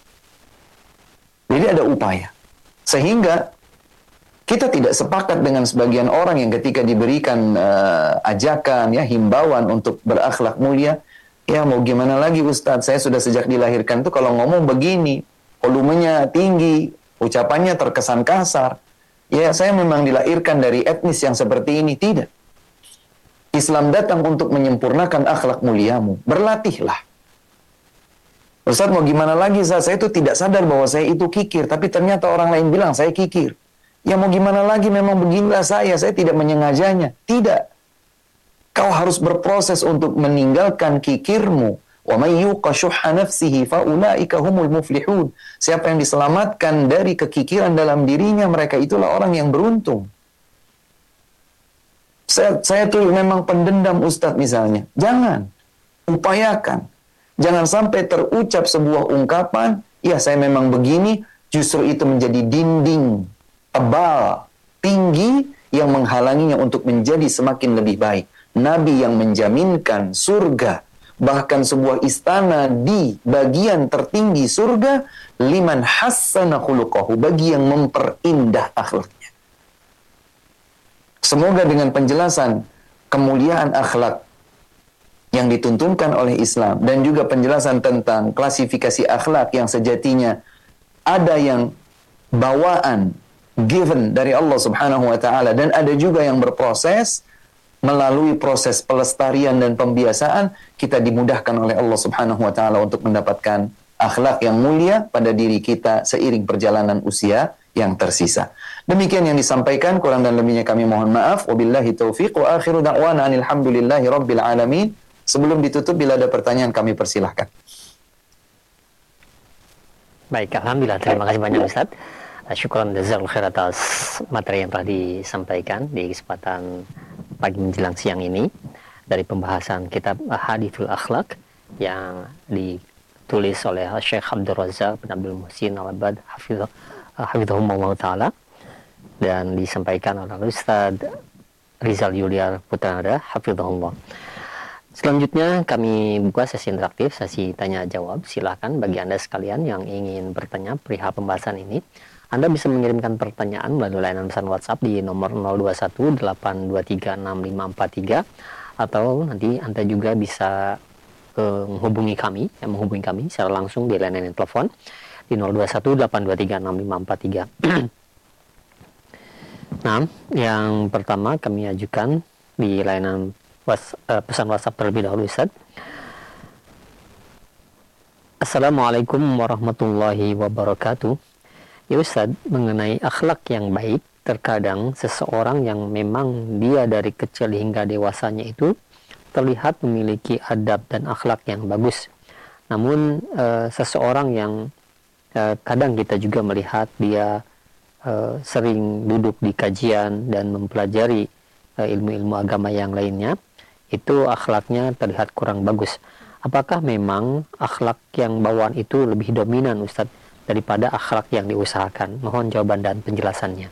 Jadi ada upaya. Sehingga kita tidak sepakat dengan sebagian orang yang ketika diberikan ajakan, ya, himbauan untuk berakhlak mulia, ya mau gimana lagi Ustadz, saya sudah sejak dilahirkan tuh kalau ngomong begini, volumenya tinggi, ucapannya terkesan kasar. Ya saya memang dilahirkan dari etnis yang seperti ini. Tidak. Islam datang untuk menyempurnakan akhlak muliamu. Berlatihlah. Ustadz mau gimana lagi, saya itu tidak sadar bahwa saya itu kikir, tapi ternyata orang lain bilang saya kikir. Ya mau gimana lagi, memang beginilah saya tidak menyengajanya. Tidak. Kau harus berproses untuk meninggalkan kikirmu. Wa may yuqa syuhha nafsihi fa ulaika humul muflihun. Siapa yang diselamatkan dari kekikiran dalam dirinya, mereka itulah orang yang beruntung. Saya tuh memang pendendam Ustadz misalnya. Jangan. Upayakan. Jangan sampai terucap sebuah ungkapan, ya saya memang begini, justru itu menjadi dinding tebal, tinggi yang menghalanginya untuk menjadi semakin lebih baik. Nabi yang menjaminkan surga, bahkan sebuah istana di bagian tertinggi surga, liman hassana khuluquhu, bagi yang memperindah akhlaknya. Semoga dengan penjelasan kemuliaan akhlak yang dituntunkan oleh Islam dan juga penjelasan tentang klasifikasi akhlak yang sejatinya ada yang bawaan given dari Allah Subhanahu wa ta'ala, dan ada juga yang berproses melalui proses pelestarian dan pembiasaan, kita dimudahkan oleh Allah Subhanahu wa ta'ala untuk mendapatkan akhlak yang mulia pada diri kita seiring perjalanan usia yang tersisa. Demikian yang disampaikan, kurang dan lebihnya kami mohon maaf. Wabillahi taufiq wa akhiru da'wana alhamdulillahi rabbil alamin. Sebelum ditutup, bila ada pertanyaan kami persilahkan. Baik, alhamdulillah, terima kasih banyak Ustaz. Syukran jazakallahu khair atas materi yang telah disampaikan di kesempatan pagi menjelang siang ini dari pembahasan kitab Hadithul Akhlak yang ditulis oleh Syekh Abdul Razak bin Abdul Muhsin Al-Abbad hafizahullah taala dan disampaikan oleh Ustaz Rizal Yuliar Putranada hafizahullah. Selanjutnya kami buka sesi interaktif, sesi tanya jawab. Silakan bagi Anda sekalian yang ingin bertanya perihal pembahasan ini, Anda bisa mengirimkan pertanyaan melalui layanan pesan WhatsApp di nomor 0218236543, atau nanti Anda juga bisa menghubungi kami secara langsung di layanan telepon di 0218236543. Nah, yang pertama kami ajukan di layanan pesan WhatsApp terlebih dahulu, Ustaz. Assalamualaikum warahmatullahi wabarakatuh. Ya Ustaz, mengenai akhlak yang baik, terkadang seseorang yang memang dia dari kecil hingga dewasanya itu terlihat memiliki adab dan akhlak yang bagus. Namun seseorang yang kadang kita juga melihat dia sering duduk di kajian dan mempelajari ilmu-ilmu agama yang lainnya, itu akhlaknya terlihat kurang bagus. Apakah memang akhlak yang bawaan itu lebih dominan Ustaz daripada akhlak yang diusahakan? Mohon jawaban dan penjelasannya.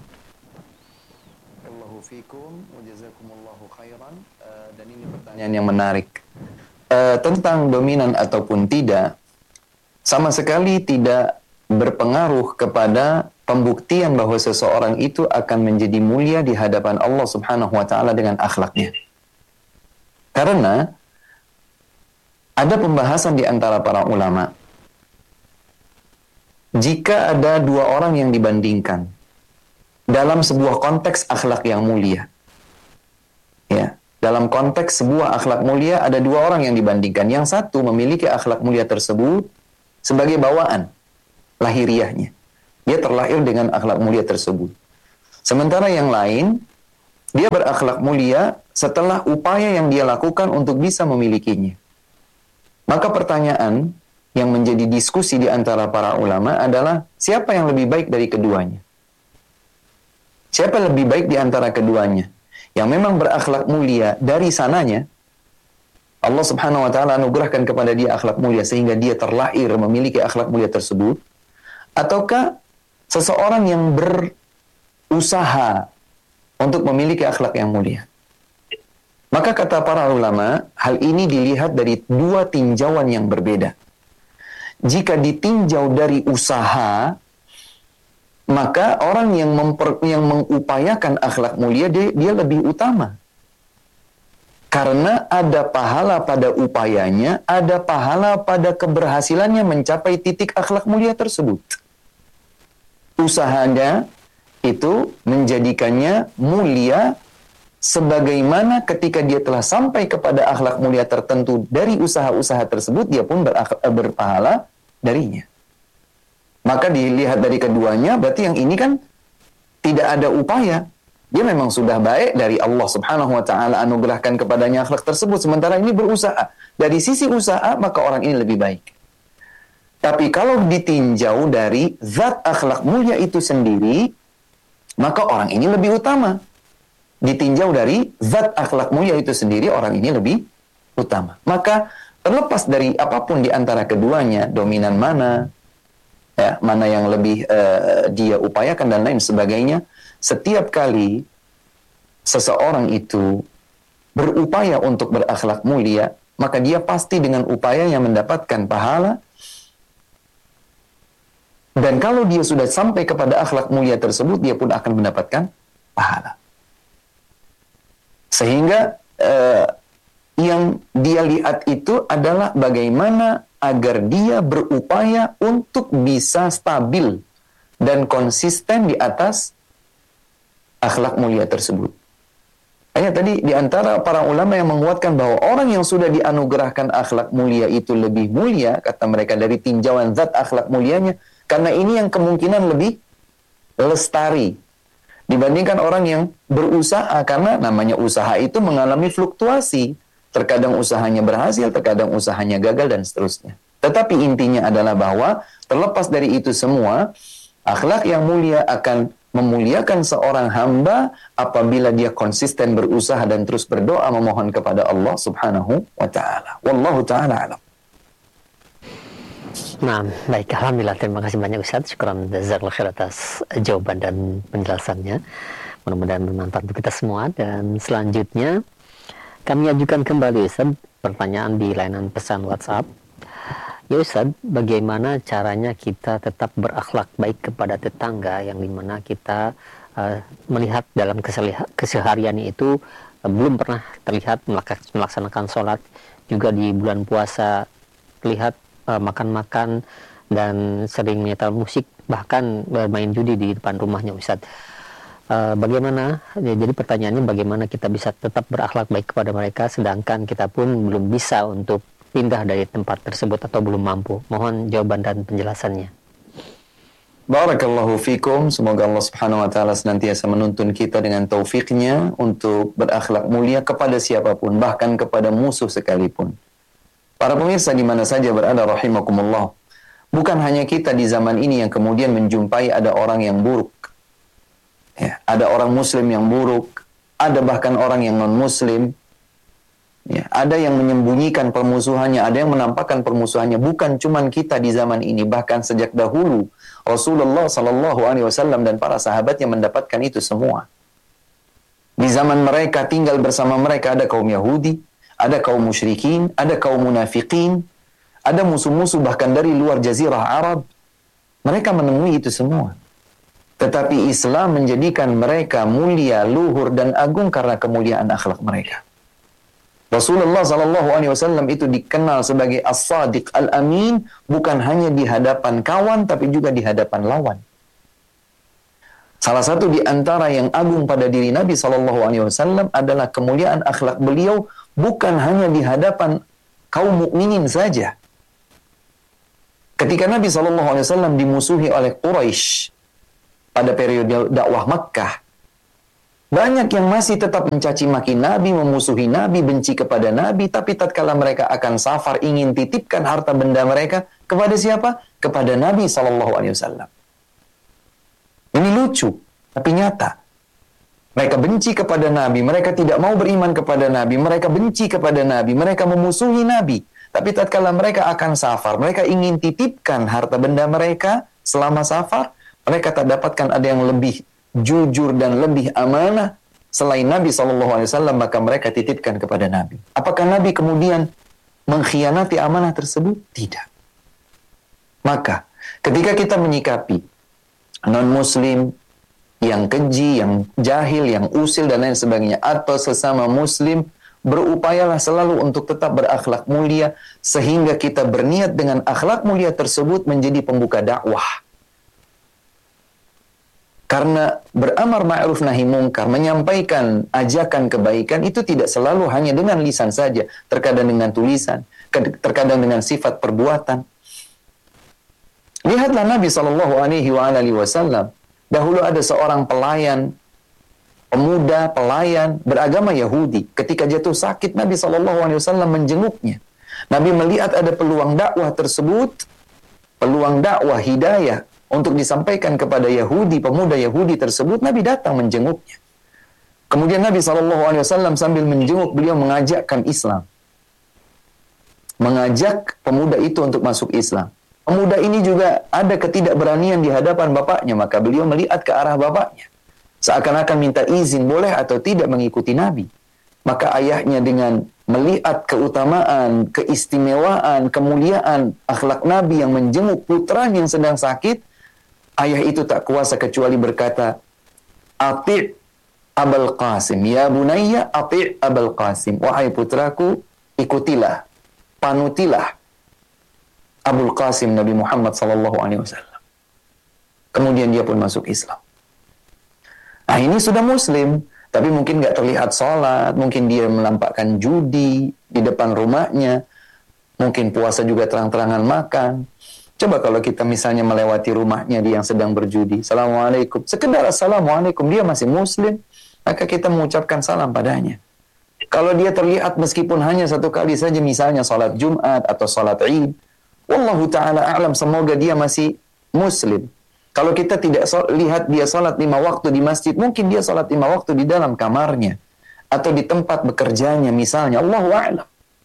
Allahu fikum wa jazakumullahu khairan. Dan ini pertanyaan yang menarik. Tentang dominan ataupun tidak, sama sekali tidak berpengaruh kepada pembuktian bahwa seseorang itu akan menjadi mulia di hadapan Allah Subhanahu wa taala dengan akhlaknya. Karena ada pembahasan di antara para ulama. Jika ada dua orang yang dibandingkan, dalam sebuah konteks akhlak yang mulia. Ya, dalam konteks sebuah akhlak mulia ada dua orang yang dibandingkan. Yang satu memiliki akhlak mulia tersebut sebagai bawaan lahiriahnya. Dia terlahir dengan akhlak mulia tersebut. Sementara yang lain, dia berakhlak mulia setelah upaya yang dia lakukan untuk bisa memilikinya. Maka pertanyaan yang menjadi diskusi di antara para ulama adalah siapa yang lebih baik dari keduanya? Siapa lebih baik di antara keduanya? Yang memang berakhlak mulia dari sananya, Allah Subhanahu wa taala anugerahkan kepada dia akhlak mulia sehingga dia terlahir memiliki akhlak mulia tersebut, ataukah seseorang yang berusaha untuk memiliki akhlak yang mulia? Maka kata para ulama, hal ini dilihat dari dua tinjauan yang berbeda. Jika ditinjau dari usaha, maka orang yang mengupayakan akhlak mulia dia lebih utama. Karena ada pahala pada upayanya, ada pahala pada keberhasilannya mencapai titik akhlak mulia tersebut. Usahanya itu menjadikannya mulia sebagaimana ketika dia telah sampai kepada akhlak mulia tertentu dari usaha-usaha tersebut, dia pun berpahala darinya. Maka dilihat dari keduanya, berarti yang ini kan tidak ada upaya. Dia memang sudah baik dari Allah Subhanahu wa taala anugerahkan kepadanya akhlak tersebut, sementara ini berusaha. Dari sisi usaha, maka orang ini lebih baik. Tapi kalau ditinjau dari zat akhlak mulia itu sendiri, maka orang ini lebih utama. Ditinjau dari zat akhlak mulia itu sendiri, orang ini lebih utama. Maka terlepas dari apapun di antara keduanya, dominan mana, ya, mana yang lebih dia upayakan dan lain sebagainya, setiap kali seseorang itu berupaya untuk berakhlak mulia, maka dia pasti dengan upayanya mendapatkan pahala. Dan kalau dia sudah sampai kepada akhlak mulia tersebut, dia pun akan mendapatkan pahala. Sehingga yang dia lihat itu adalah bagaimana agar dia berupaya untuk bisa stabil dan konsisten di atas akhlak mulia tersebut. Hanya tadi di antara para ulama yang menguatkan bahwa orang yang sudah dianugerahkan akhlak mulia itu lebih mulia, kata mereka, dari tinjauan zat akhlak mulianya, karena ini yang kemungkinan lebih lestari dibandingkan orang yang berusaha, karena namanya usaha itu mengalami fluktuasi. Terkadang usahanya berhasil, terkadang usahanya gagal, dan seterusnya. Tetapi intinya adalah bahwa terlepas dari itu semua, akhlak yang mulia akan memuliakan seorang hamba apabila dia konsisten berusaha dan terus berdoa memohon kepada Allah Subhanahu wa taala. Wallahu taala alam. Nah, baik, alhamdulillah, terima kasih banyak Ustaz. Syukran jazakallahu khair atas jawaban dan penjelasannya. Mudah-mudahan bermanfaat untuk kita semua. Dan selanjutnya kami ajukan kembali Ustaz pertanyaan di layanan pesan WhatsApp. Ya Ustaz, bagaimana caranya kita tetap berakhlak baik kepada tetangga yang dimana kita melihat dalam keseharian itu belum pernah terlihat melaksanakan sholat, juga di bulan puasa terlihat makan-makan dan sering menyetel musik, bahkan bermain judi di depan rumahnya Ustaz. Bagaimana, jadi pertanyaannya bagaimana kita bisa tetap berakhlak baik kepada mereka sedangkan kita pun belum bisa untuk pindah dari tempat tersebut atau belum mampu. Mohon jawaban dan penjelasannya. Barakallahu fikum. Semoga Allah Subhanahu wa taala senantiasa menuntun kita dengan taufiknya untuk berakhlak mulia kepada siapapun, bahkan kepada musuh sekalipun. Para pemirsa di mana saja berada rahimakumullah. Bukan hanya kita di zaman ini yang kemudian menjumpai ada orang yang buruk. Ya, ada orang muslim yang buruk, ada bahkan orang yang non-muslim. Ya, ada yang menyembunyikan permusuhannya, ada yang menampakkan permusuhannya. Bukan cuman kita di zaman ini, bahkan sejak dahulu Rasulullah sallallahu alaihi wasallam dan para sahabatnya mendapatkan itu semua. Di zaman mereka tinggal bersama mereka ada kaum Yahudi, ada kaum musyrikin, ada kaum munafikin, ada musuh-musuh bahkan dari luar jazirah Arab. Mereka menemui itu semua. Tetapi Islam menjadikan mereka mulia, luhur dan agung karena kemuliaan akhlak mereka. Rasulullah SAW itu dikenal sebagai as-sadiq al-amin, bukan hanya di hadapan kawan tapi juga di hadapan lawan. Salah satu di antara yang agung pada diri Nabi SAW adalah kemuliaan akhlak beliau bukan hanya di hadapan kaum mukminin saja. Ketika Nabi SAW dimusuhi oleh Quraisy pada periode dakwah Makkah, banyak yang masih tetap mencaci maki Nabi, memusuhi Nabi, benci kepada Nabi, tapi tatkala mereka akan safar ingin titipkan harta benda mereka kepada siapa? Kepada Nabi SAW. Ini lucu, tapi nyata. Mereka benci kepada Nabi, mereka tidak mau beriman kepada Nabi, mereka benci kepada Nabi, mereka memusuhi Nabi. Tapi tatkala mereka akan safar, mereka ingin titipkan harta benda mereka selama safar, mereka tak dapatkan ada yang lebih jujur dan lebih amanah selain Nabi SAW, maka mereka titipkan kepada Nabi. Apakah Nabi kemudian mengkhianati amanah tersebut? Tidak. Maka ketika kita menyikapi non-muslim yang keji, yang jahil, yang usil dan lain sebagainya, atau sesama muslim, berupayalah selalu untuk tetap berakhlak mulia, sehingga kita berniat dengan akhlak mulia tersebut menjadi pembuka dakwah. Karena beramar ma'ruf nahi mungkar, menyampaikan ajakan kebaikan itu tidak selalu hanya dengan lisan saja, terkadang dengan tulisan, terkadang dengan sifat perbuatan. Lihatlah Nabi SAW. Dahulu ada seorang pelayan, pemuda pelayan beragama Yahudi. Ketika jatuh sakit, Nabi SAW menjenguknya. Nabi melihat ada peluang dakwah tersebut, peluang dakwah hidayah untuk disampaikan kepada Yahudi, pemuda Yahudi tersebut. Nabi datang menjenguknya. Kemudian Nabi SAW sambil menjenguk beliau mengajakkan Islam. Mengajak pemuda itu untuk masuk Islam. Pemuda ini juga ada ketidakberanian di hadapan bapaknya, maka beliau melihat ke arah bapaknya. Seakan-akan minta izin boleh atau tidak mengikuti Nabi. Maka ayahnya dengan melihat keutamaan, keistimewaan, kemuliaan akhlak Nabi yang menjenguk putranya yang sedang sakit, ayah itu tak kuasa kecuali berkata, "Ati' Abul Qasim, ya bunayya ati' Abul Qasim." Wahai putraku, ikutilah, panutilah Abul Qasim Nabi Muhammad SAW. Kemudian dia pun masuk Islam. Nah, ini sudah muslim, tapi mungkin nggak terlihat sholat, mungkin dia melampakkan judi di depan rumahnya, mungkin puasa juga terang-terangan makan. Coba kalau kita misalnya melewati rumahnya dia yang sedang berjudi, Assalamualaikum, sekedar Assalamualaikum, dia masih muslim, maka kita mengucapkan salam padanya. Kalau dia terlihat meskipun hanya satu kali saja, misalnya sholat Jumat atau sholat Id, wallahu ta'ala a'lam, semoga dia masih muslim. Kalau kita tidak lihat dia sholat 5 waktu di masjid, mungkin dia sholat 5 waktu di dalam kamarnya atau di tempat bekerjanya misalnya, Allahu a'lam.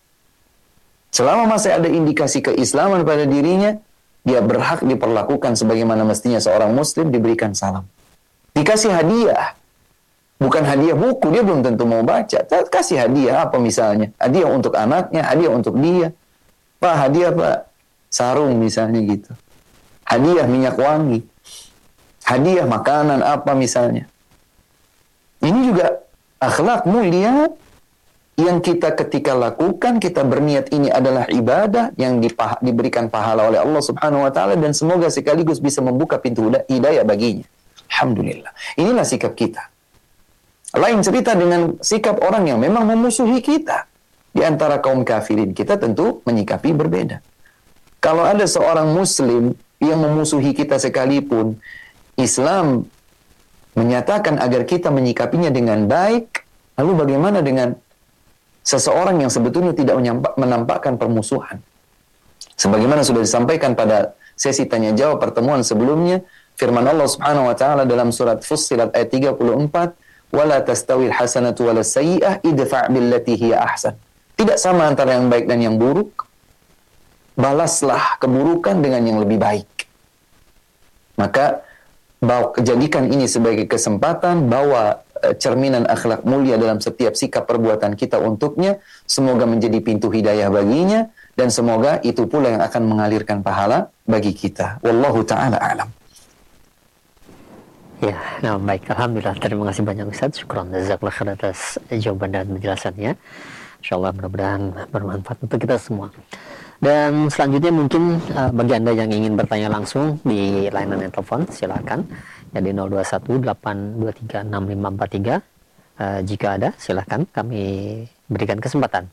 Selama masih ada indikasi keislaman pada dirinya, dia berhak diperlakukan sebagaimana mestinya seorang muslim, diberikan salam. Dikasih hadiah, bukan hadiah buku, dia belum tentu mau baca. Kasih hadiah apa misalnya? Hadiah untuk anaknya, hadiah untuk dia. Pak, hadiah Pak, sarung misalnya gitu. Hadiah minyak wangi. Hadiah makanan apa misalnya. Ini juga akhlak mulia yang kita ketika lakukan, kita berniat ini adalah ibadah yang diberikan pahala oleh Allah Subhanahu wa taala, dan semoga sekaligus bisa membuka pintu hidayah baginya. Alhamdulillah. Inilah sikap kita. Lain cerita dengan sikap orang yang memang memusuhi kita. Di antara kaum kafirin, kita tentu menyikapi berbeda. Kalau ada seorang muslim yang memusuhi kita sekalipun, Islam menyatakan agar kita menyikapinya dengan baik. Lalu bagaimana dengan seseorang yang sebetulnya tidak menampakkan permusuhan? Sebagaimana sudah disampaikan pada sesi tanya jawab pertemuan sebelumnya, firman Allah Subhanahu wa taala dalam surat Fussilat ayat 34, "Wala tastawil hasanatu wala sayyi'ah idfa' billati hiya ahsan." Tidak sama antara yang baik dan yang buruk. Balaslah keburukan dengan yang lebih baik. Maka jadikan ini sebagai kesempatan, bawa cerminan akhlak mulia dalam setiap sikap perbuatan kita untuknya. Semoga menjadi pintu hidayah baginya, dan semoga itu pula yang akan mengalirkan pahala bagi kita. Wallahu ta'ala a'lam. Ya, nah baik, alhamdulillah, terima kasih banyak Ustaz. Syukran jazakallahu khair atas jawaban dan penjelasannya. Insyaallah mudah-mudahan bermanfaat untuk kita semua. Dan selanjutnya mungkin bagi Anda yang ingin bertanya langsung di layanan telepon, silakan. Jadi 0218236543. Jika ada, silahkan kami berikan kesempatan.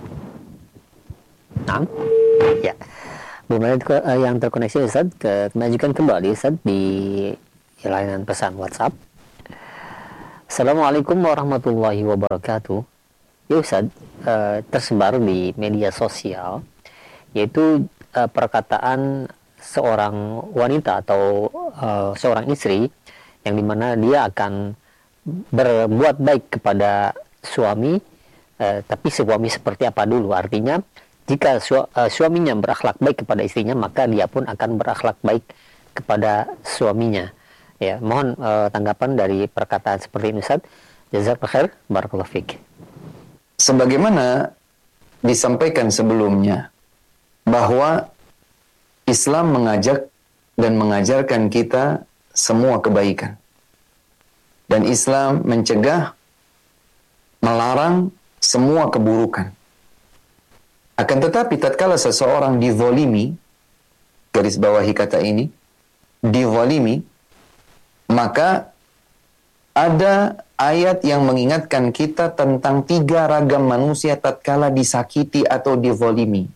Nah, ya. Belum ada yang terkoneksi Ustaz, majukan kembali Ustaz di layanan pesan WhatsApp. Assalamualaikum warahmatullahi wabarakatuh. Ya Ustaz, tersebar di media sosial yaitu perkataan seorang wanita atau seorang istri yang dimana dia akan berbuat baik kepada suami, tapi suami seperti apa dulu? Artinya jika suaminya berakhlak baik kepada istrinya, maka dia pun akan berakhlak baik kepada suaminya. Ya, mohon tanggapan dari perkataan seperti ini Ustaz. Jazakallahu khair, barakallahu fiik. Sebagaimana disampaikan sebelumnya, bahwa Islam mengajak dan mengajarkan kita semua kebaikan. Dan Islam mencegah, melarang semua keburukan. Akan tetapi tatkala seseorang dizalimi, garis bawahi kata ini, dizalimi, maka ada ayat yang mengingatkan kita tentang 3 ragam manusia tatkala disakiti atau dizalimi.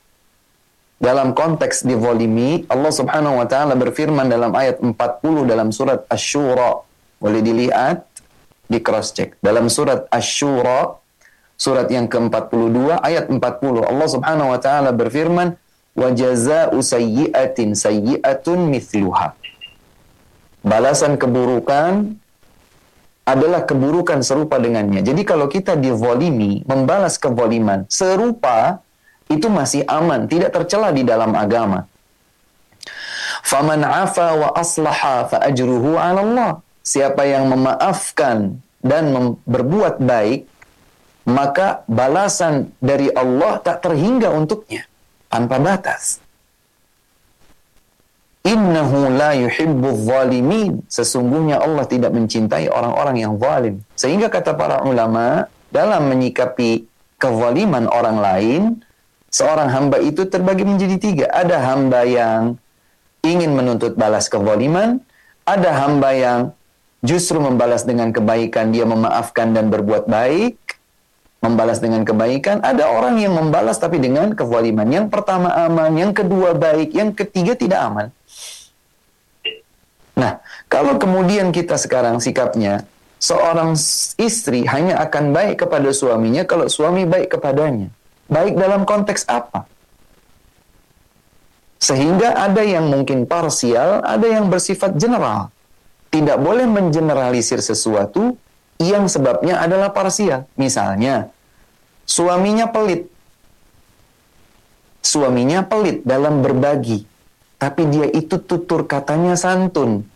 Dalam konteks dizalimi, Allah Subhanahu wa taala berfirman dalam ayat 40 dalam surat Asy-Syura. Boleh dilihat, di cross check. Dalam surat Asy-Syura, surat yang ke-42 ayat 40, Allah Subhanahu wa taala berfirman, "Wa jazaa'u sayyi'atin sayyi'atun mithluha." Balasan keburukan adalah keburukan serupa dengannya. Jadi kalau kita dizalimi, membalas kezaliman serupa, itu masih aman, tidak tercela di dalam agama. Faman 'afa wa aslaha fa ajruhu 'ala Allah. Siapa yang memaafkan dan berbuat baik, maka balasan dari Allah tak terhingga untuknya, tanpa batas. Innahu la yuhibbuz zalimin. Sesungguhnya Allah tidak mencintai orang-orang yang zalim. Sehingga kata para ulama, dalam menyikapi kezaliman orang lain, seorang hamba itu terbagi menjadi 3. Ada hamba yang ingin menuntut balas kezaliman, ada hamba yang justru membalas dengan kebaikan, dia memaafkan dan berbuat baik, membalas dengan kebaikan. Ada orang yang membalas tapi dengan kezaliman. Yang pertama aman, yang kedua baik, yang ketiga tidak aman. Nah, kalau kemudian kita sekarang sikapnya, seorang istri hanya akan baik kepada suaminya kalau suami baik kepadanya. Baik dalam konteks apa? Sehingga ada yang mungkin parsial, ada yang bersifat general. Tidak boleh mengeneralisir sesuatu yang sebabnya adalah parsial. Misalnya, suaminya pelit. Suaminya pelit dalam berbagi. Tapi dia itu tutur katanya santun.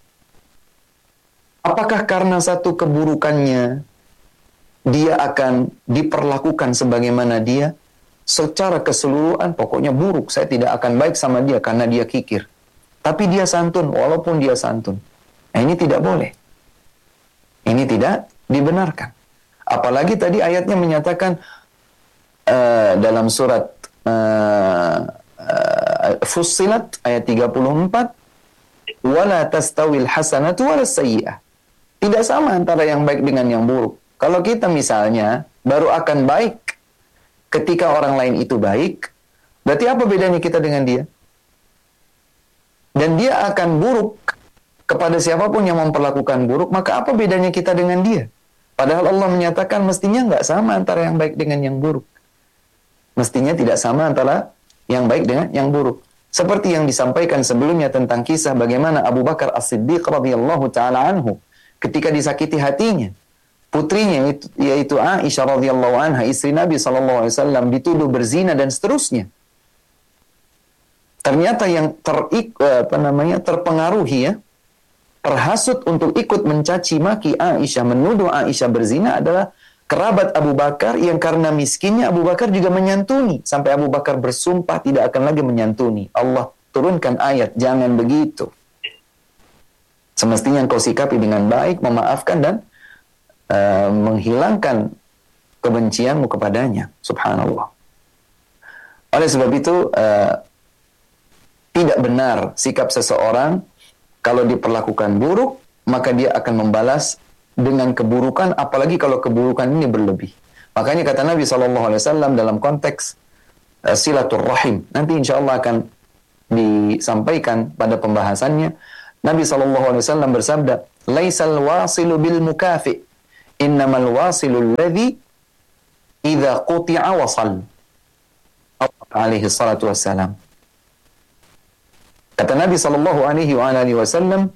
Apakah karena satu keburukannya dia akan diperlakukan sebagaimana dia? Secara keseluruhan pokoknya buruk. Saya tidak akan baik sama dia karena dia kikir. Tapi dia santun walaupun dia santun. Nah, ini tidak boleh. Ini tidak dibenarkan. Apalagi tadi ayatnya menyatakan dalam surat Fussilat ayat 34, wala tastawil hasanatu wala sayyi'ah. Tidak sama antara yang baik dengan yang buruk. Kalau kita misalnya baru akan baik ketika orang lain itu baik, berarti apa bedanya kita dengan dia? Dan dia akan buruk kepada siapapun yang memperlakukan buruk, maka apa bedanya kita dengan dia? Padahal Allah menyatakan mestinya nggak sama antara yang baik dengan yang buruk. Mestinya tidak sama antara yang baik dengan yang buruk. Seperti yang disampaikan sebelumnya tentang kisah bagaimana Abu Bakar As-Siddiq radhiyallahu taala anhu ketika disakiti hatinya, putrinya yaitu Aisyah radhiyallahu anha, istri Nabi sallallahu alaihi wasallam, dituduh berzina dan seterusnya. Ternyata yang terpengaruhi ya, terhasut untuk ikut mencaci maki Aisyah, menuduh Aisyah berzina adalah kerabat Abu Bakar yang karena miskinnya Abu Bakar juga menyantuni. Sampai Abu Bakar bersumpah tidak akan lagi menyantuni. Allah turunkan ayat, jangan begitu. Semestinya engkau sikapi dengan baik, memaafkan dan menghilangkan kebencianmu kepadanya. Subhanallah. Oleh sebab itu, tidak benar sikap seseorang Kalau diperlakukan buruk, maka dia akan membalas dengan keburukan, apalagi kalau keburukan ini berlebih. Makanya kata Nabi SAW dalam konteks silaturrahim, nanti insya Allah akan disampaikan pada pembahasannya. Nabi SAW bersabda, "Laisal wasilu bil mukafi, innamal wasilu alladhi idza quti'a wasal." Alaihi salatu wassalam. Kata Nabi SAW,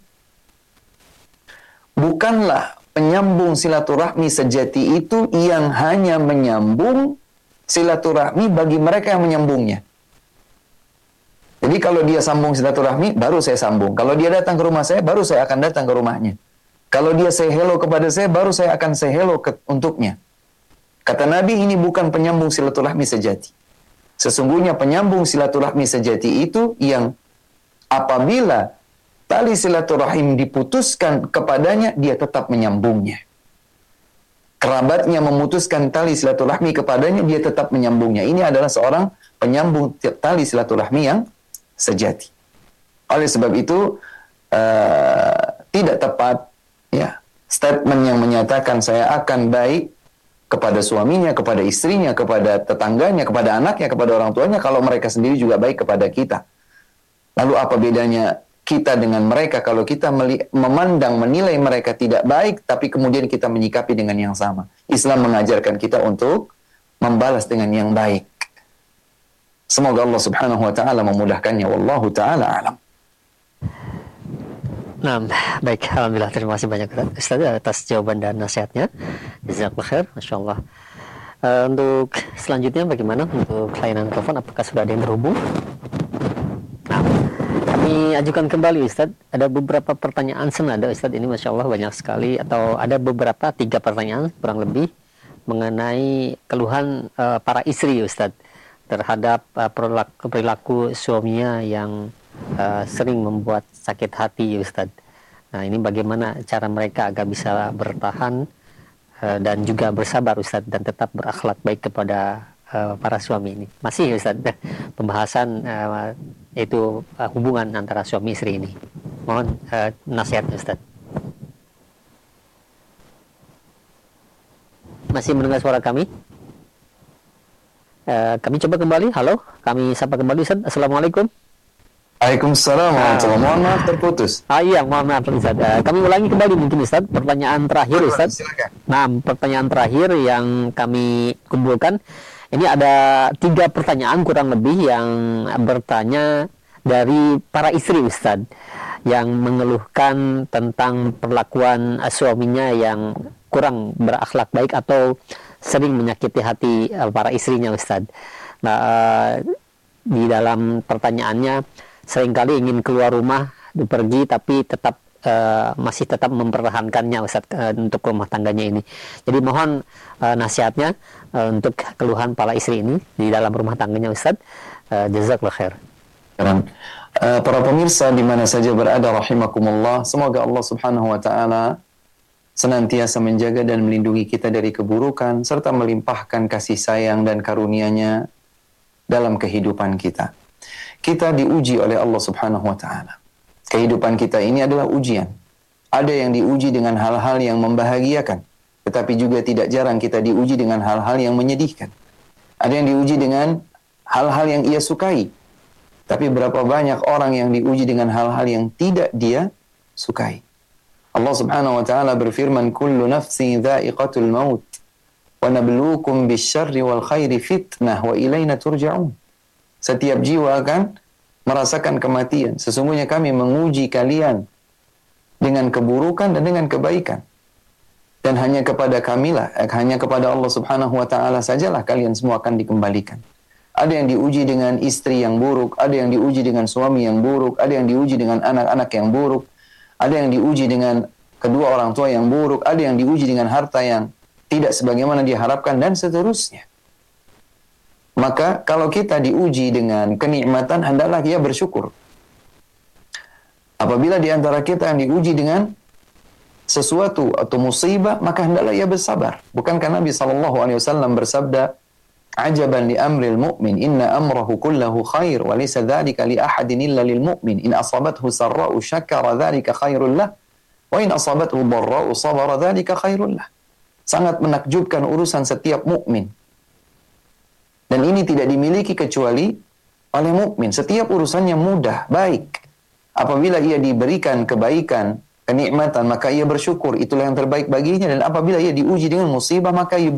bukanlah penyambung silaturahmi sejati itu yang hanya menyambung silaturahmi bagi mereka yang menyambungnya. Jadi kalau dia sambung silaturahmi, baru saya sambung. Kalau dia datang ke rumah saya, baru saya akan datang ke rumahnya. Kalau dia say hello kepada saya, baru saya akan say hello untuknya. Kata Nabi, ini bukan penyambung silaturahmi sejati. Sesungguhnya penyambung silaturahmi sejati itu yang apabila tali silaturahim diputuskan kepadanya, dia tetap menyambungnya. Kerabatnya memutuskan tali silaturahmi kepadanya, dia tetap menyambungnya. Ini adalah seorang penyambung tali silaturahmi yang sejati. Oleh sebab itu, tidak tepat ya statement yang menyatakan saya akan baik kepada suaminya, kepada istrinya, kepada tetangganya, kepada anaknya, kepada orang tuanya, kalau mereka sendiri juga baik kepada kita. Lalu apa bedanya kita dengan mereka kalau kita memandang, menilai mereka tidak baik, tapi kemudian kita menyikapi dengan yang sama? Islam mengajarkan kita untuk membalas dengan yang baik. Semoga Allah Subhanahu wa taala memudahkannya. Wallahu taala alam. Nah, baik, alhamdulillah, terima kasih banyak Ustaz atas jawaban dan nasihatnya. Jazakallahu khair, Masya Allah. Untuk selanjutnya bagaimana untuk layanan telepon, apakah sudah ada yang terhubung? Nah, kami ajukan kembali Ustaz, ada beberapa pertanyaan senada Ustaz, ini Masya Allah banyak sekali, atau ada beberapa 3 pertanyaan kurang lebih mengenai keluhan para istri Ustaz terhadap perilaku suaminya yang sering membuat sakit hati Ustaz. Nah, ini bagaimana cara mereka agar bisa bertahan dan juga bersabar Ustaz, dan tetap berakhlak baik kepada para suami ini. Masih Ustaz pembahasan itu hubungan antara suami istri ini. Mohon nasihatnya Ustaz. Masih mendengar suara kami? Kami coba kembali. Halo, kami sapa kembali Ustaz. Assalamualaikum. Waalaikumsalam warahmatullahi wabarakatuh. Mohon maaf terputus. Iya, mohon maaf Ustaz. Kami ulangi kembali mungkin Ustaz. Pertanyaan terakhir Ustaz. Nah, pertanyaan terakhir yang kami kumpulkan. Ini ada 3 pertanyaan kurang lebih yang bertanya dari para istri Ustaz, yang mengeluhkan tentang perlakuan suaminya yang kurang berakhlak baik atau sering menyakiti hati para istrinya Ustaz. Nah, di dalam pertanyaannya, seringkali ingin keluar rumah, pergi, tapi tetap masih tetap mempertahankannya Ustaz untuk rumah tangganya ini. Jadi mohon nasihatnya untuk keluhan para istri ini di dalam rumah tangganya Ustaz. Jazakallahu khair. Para pemirsa di mana saja berada rahimakumullah, semoga Allah Subhanahu wa taala senantiasa menjaga dan melindungi kita dari keburukan serta melimpahkan kasih sayang dan karunia-Nya dalam kehidupan kita. Kita diuji oleh Allah Subhanahu wa taala. Kehidupan kita ini adalah ujian. Ada yang diuji dengan hal-hal yang membahagiakan, tetapi juga tidak jarang kita diuji dengan hal-hal yang menyedihkan. Ada yang diuji dengan hal-hal yang ia sukai, tapi berapa banyak orang yang diuji dengan hal-hal yang tidak dia sukai. Allah Subhanahu wa taala berfirman, "Kullu nafsin dha'iqatul maut wa nabluukum bisyarri wal khairi fitnah wa ilaina turja'un." Setiap jiwa akan merasakan kematian. Sesungguhnya kami menguji kalian dengan keburukan dan dengan kebaikan. Dan hanya kepada kamilah, hanya kepada Allah Subhanahu wa taala sajalah kalian semua akan dikembalikan. Ada yang diuji dengan istri yang buruk, ada yang diuji dengan suami yang buruk, ada yang diuji dengan anak-anak yang buruk, ada yang diuji dengan kedua orang tua yang buruk, ada yang diuji dengan harta yang tidak sebagaimana diharapkan, dan seterusnya. Maka kalau kita diuji dengan kenikmatan, hendaklah ia bersyukur. Apabila di antara kita yang diuji dengan sesuatu atau musibah, maka hendaklah ia bersabar. Bukankah Nabi SAW bersabda, Ajaban li amril mu'min inna amrahu kullahu khair wa laysa dzalika li ahadin illa lil mu'min in asabathu sarra'u syakara dzalika khairul lah wa in asabathu dharra'u sabara dzalika khairul lah. Sangat menakjubkan urusan setiap mukmin. Dan ini tidak dimiliki kecuali oleh mukmin. Setiap urusannya mudah, baik. Apabila ia diberikan kebaikan, kenikmatan, maka ia bersyukur, itulah yang terbaik baginya. Dan apabila ia diuji dengan musibah, maka ia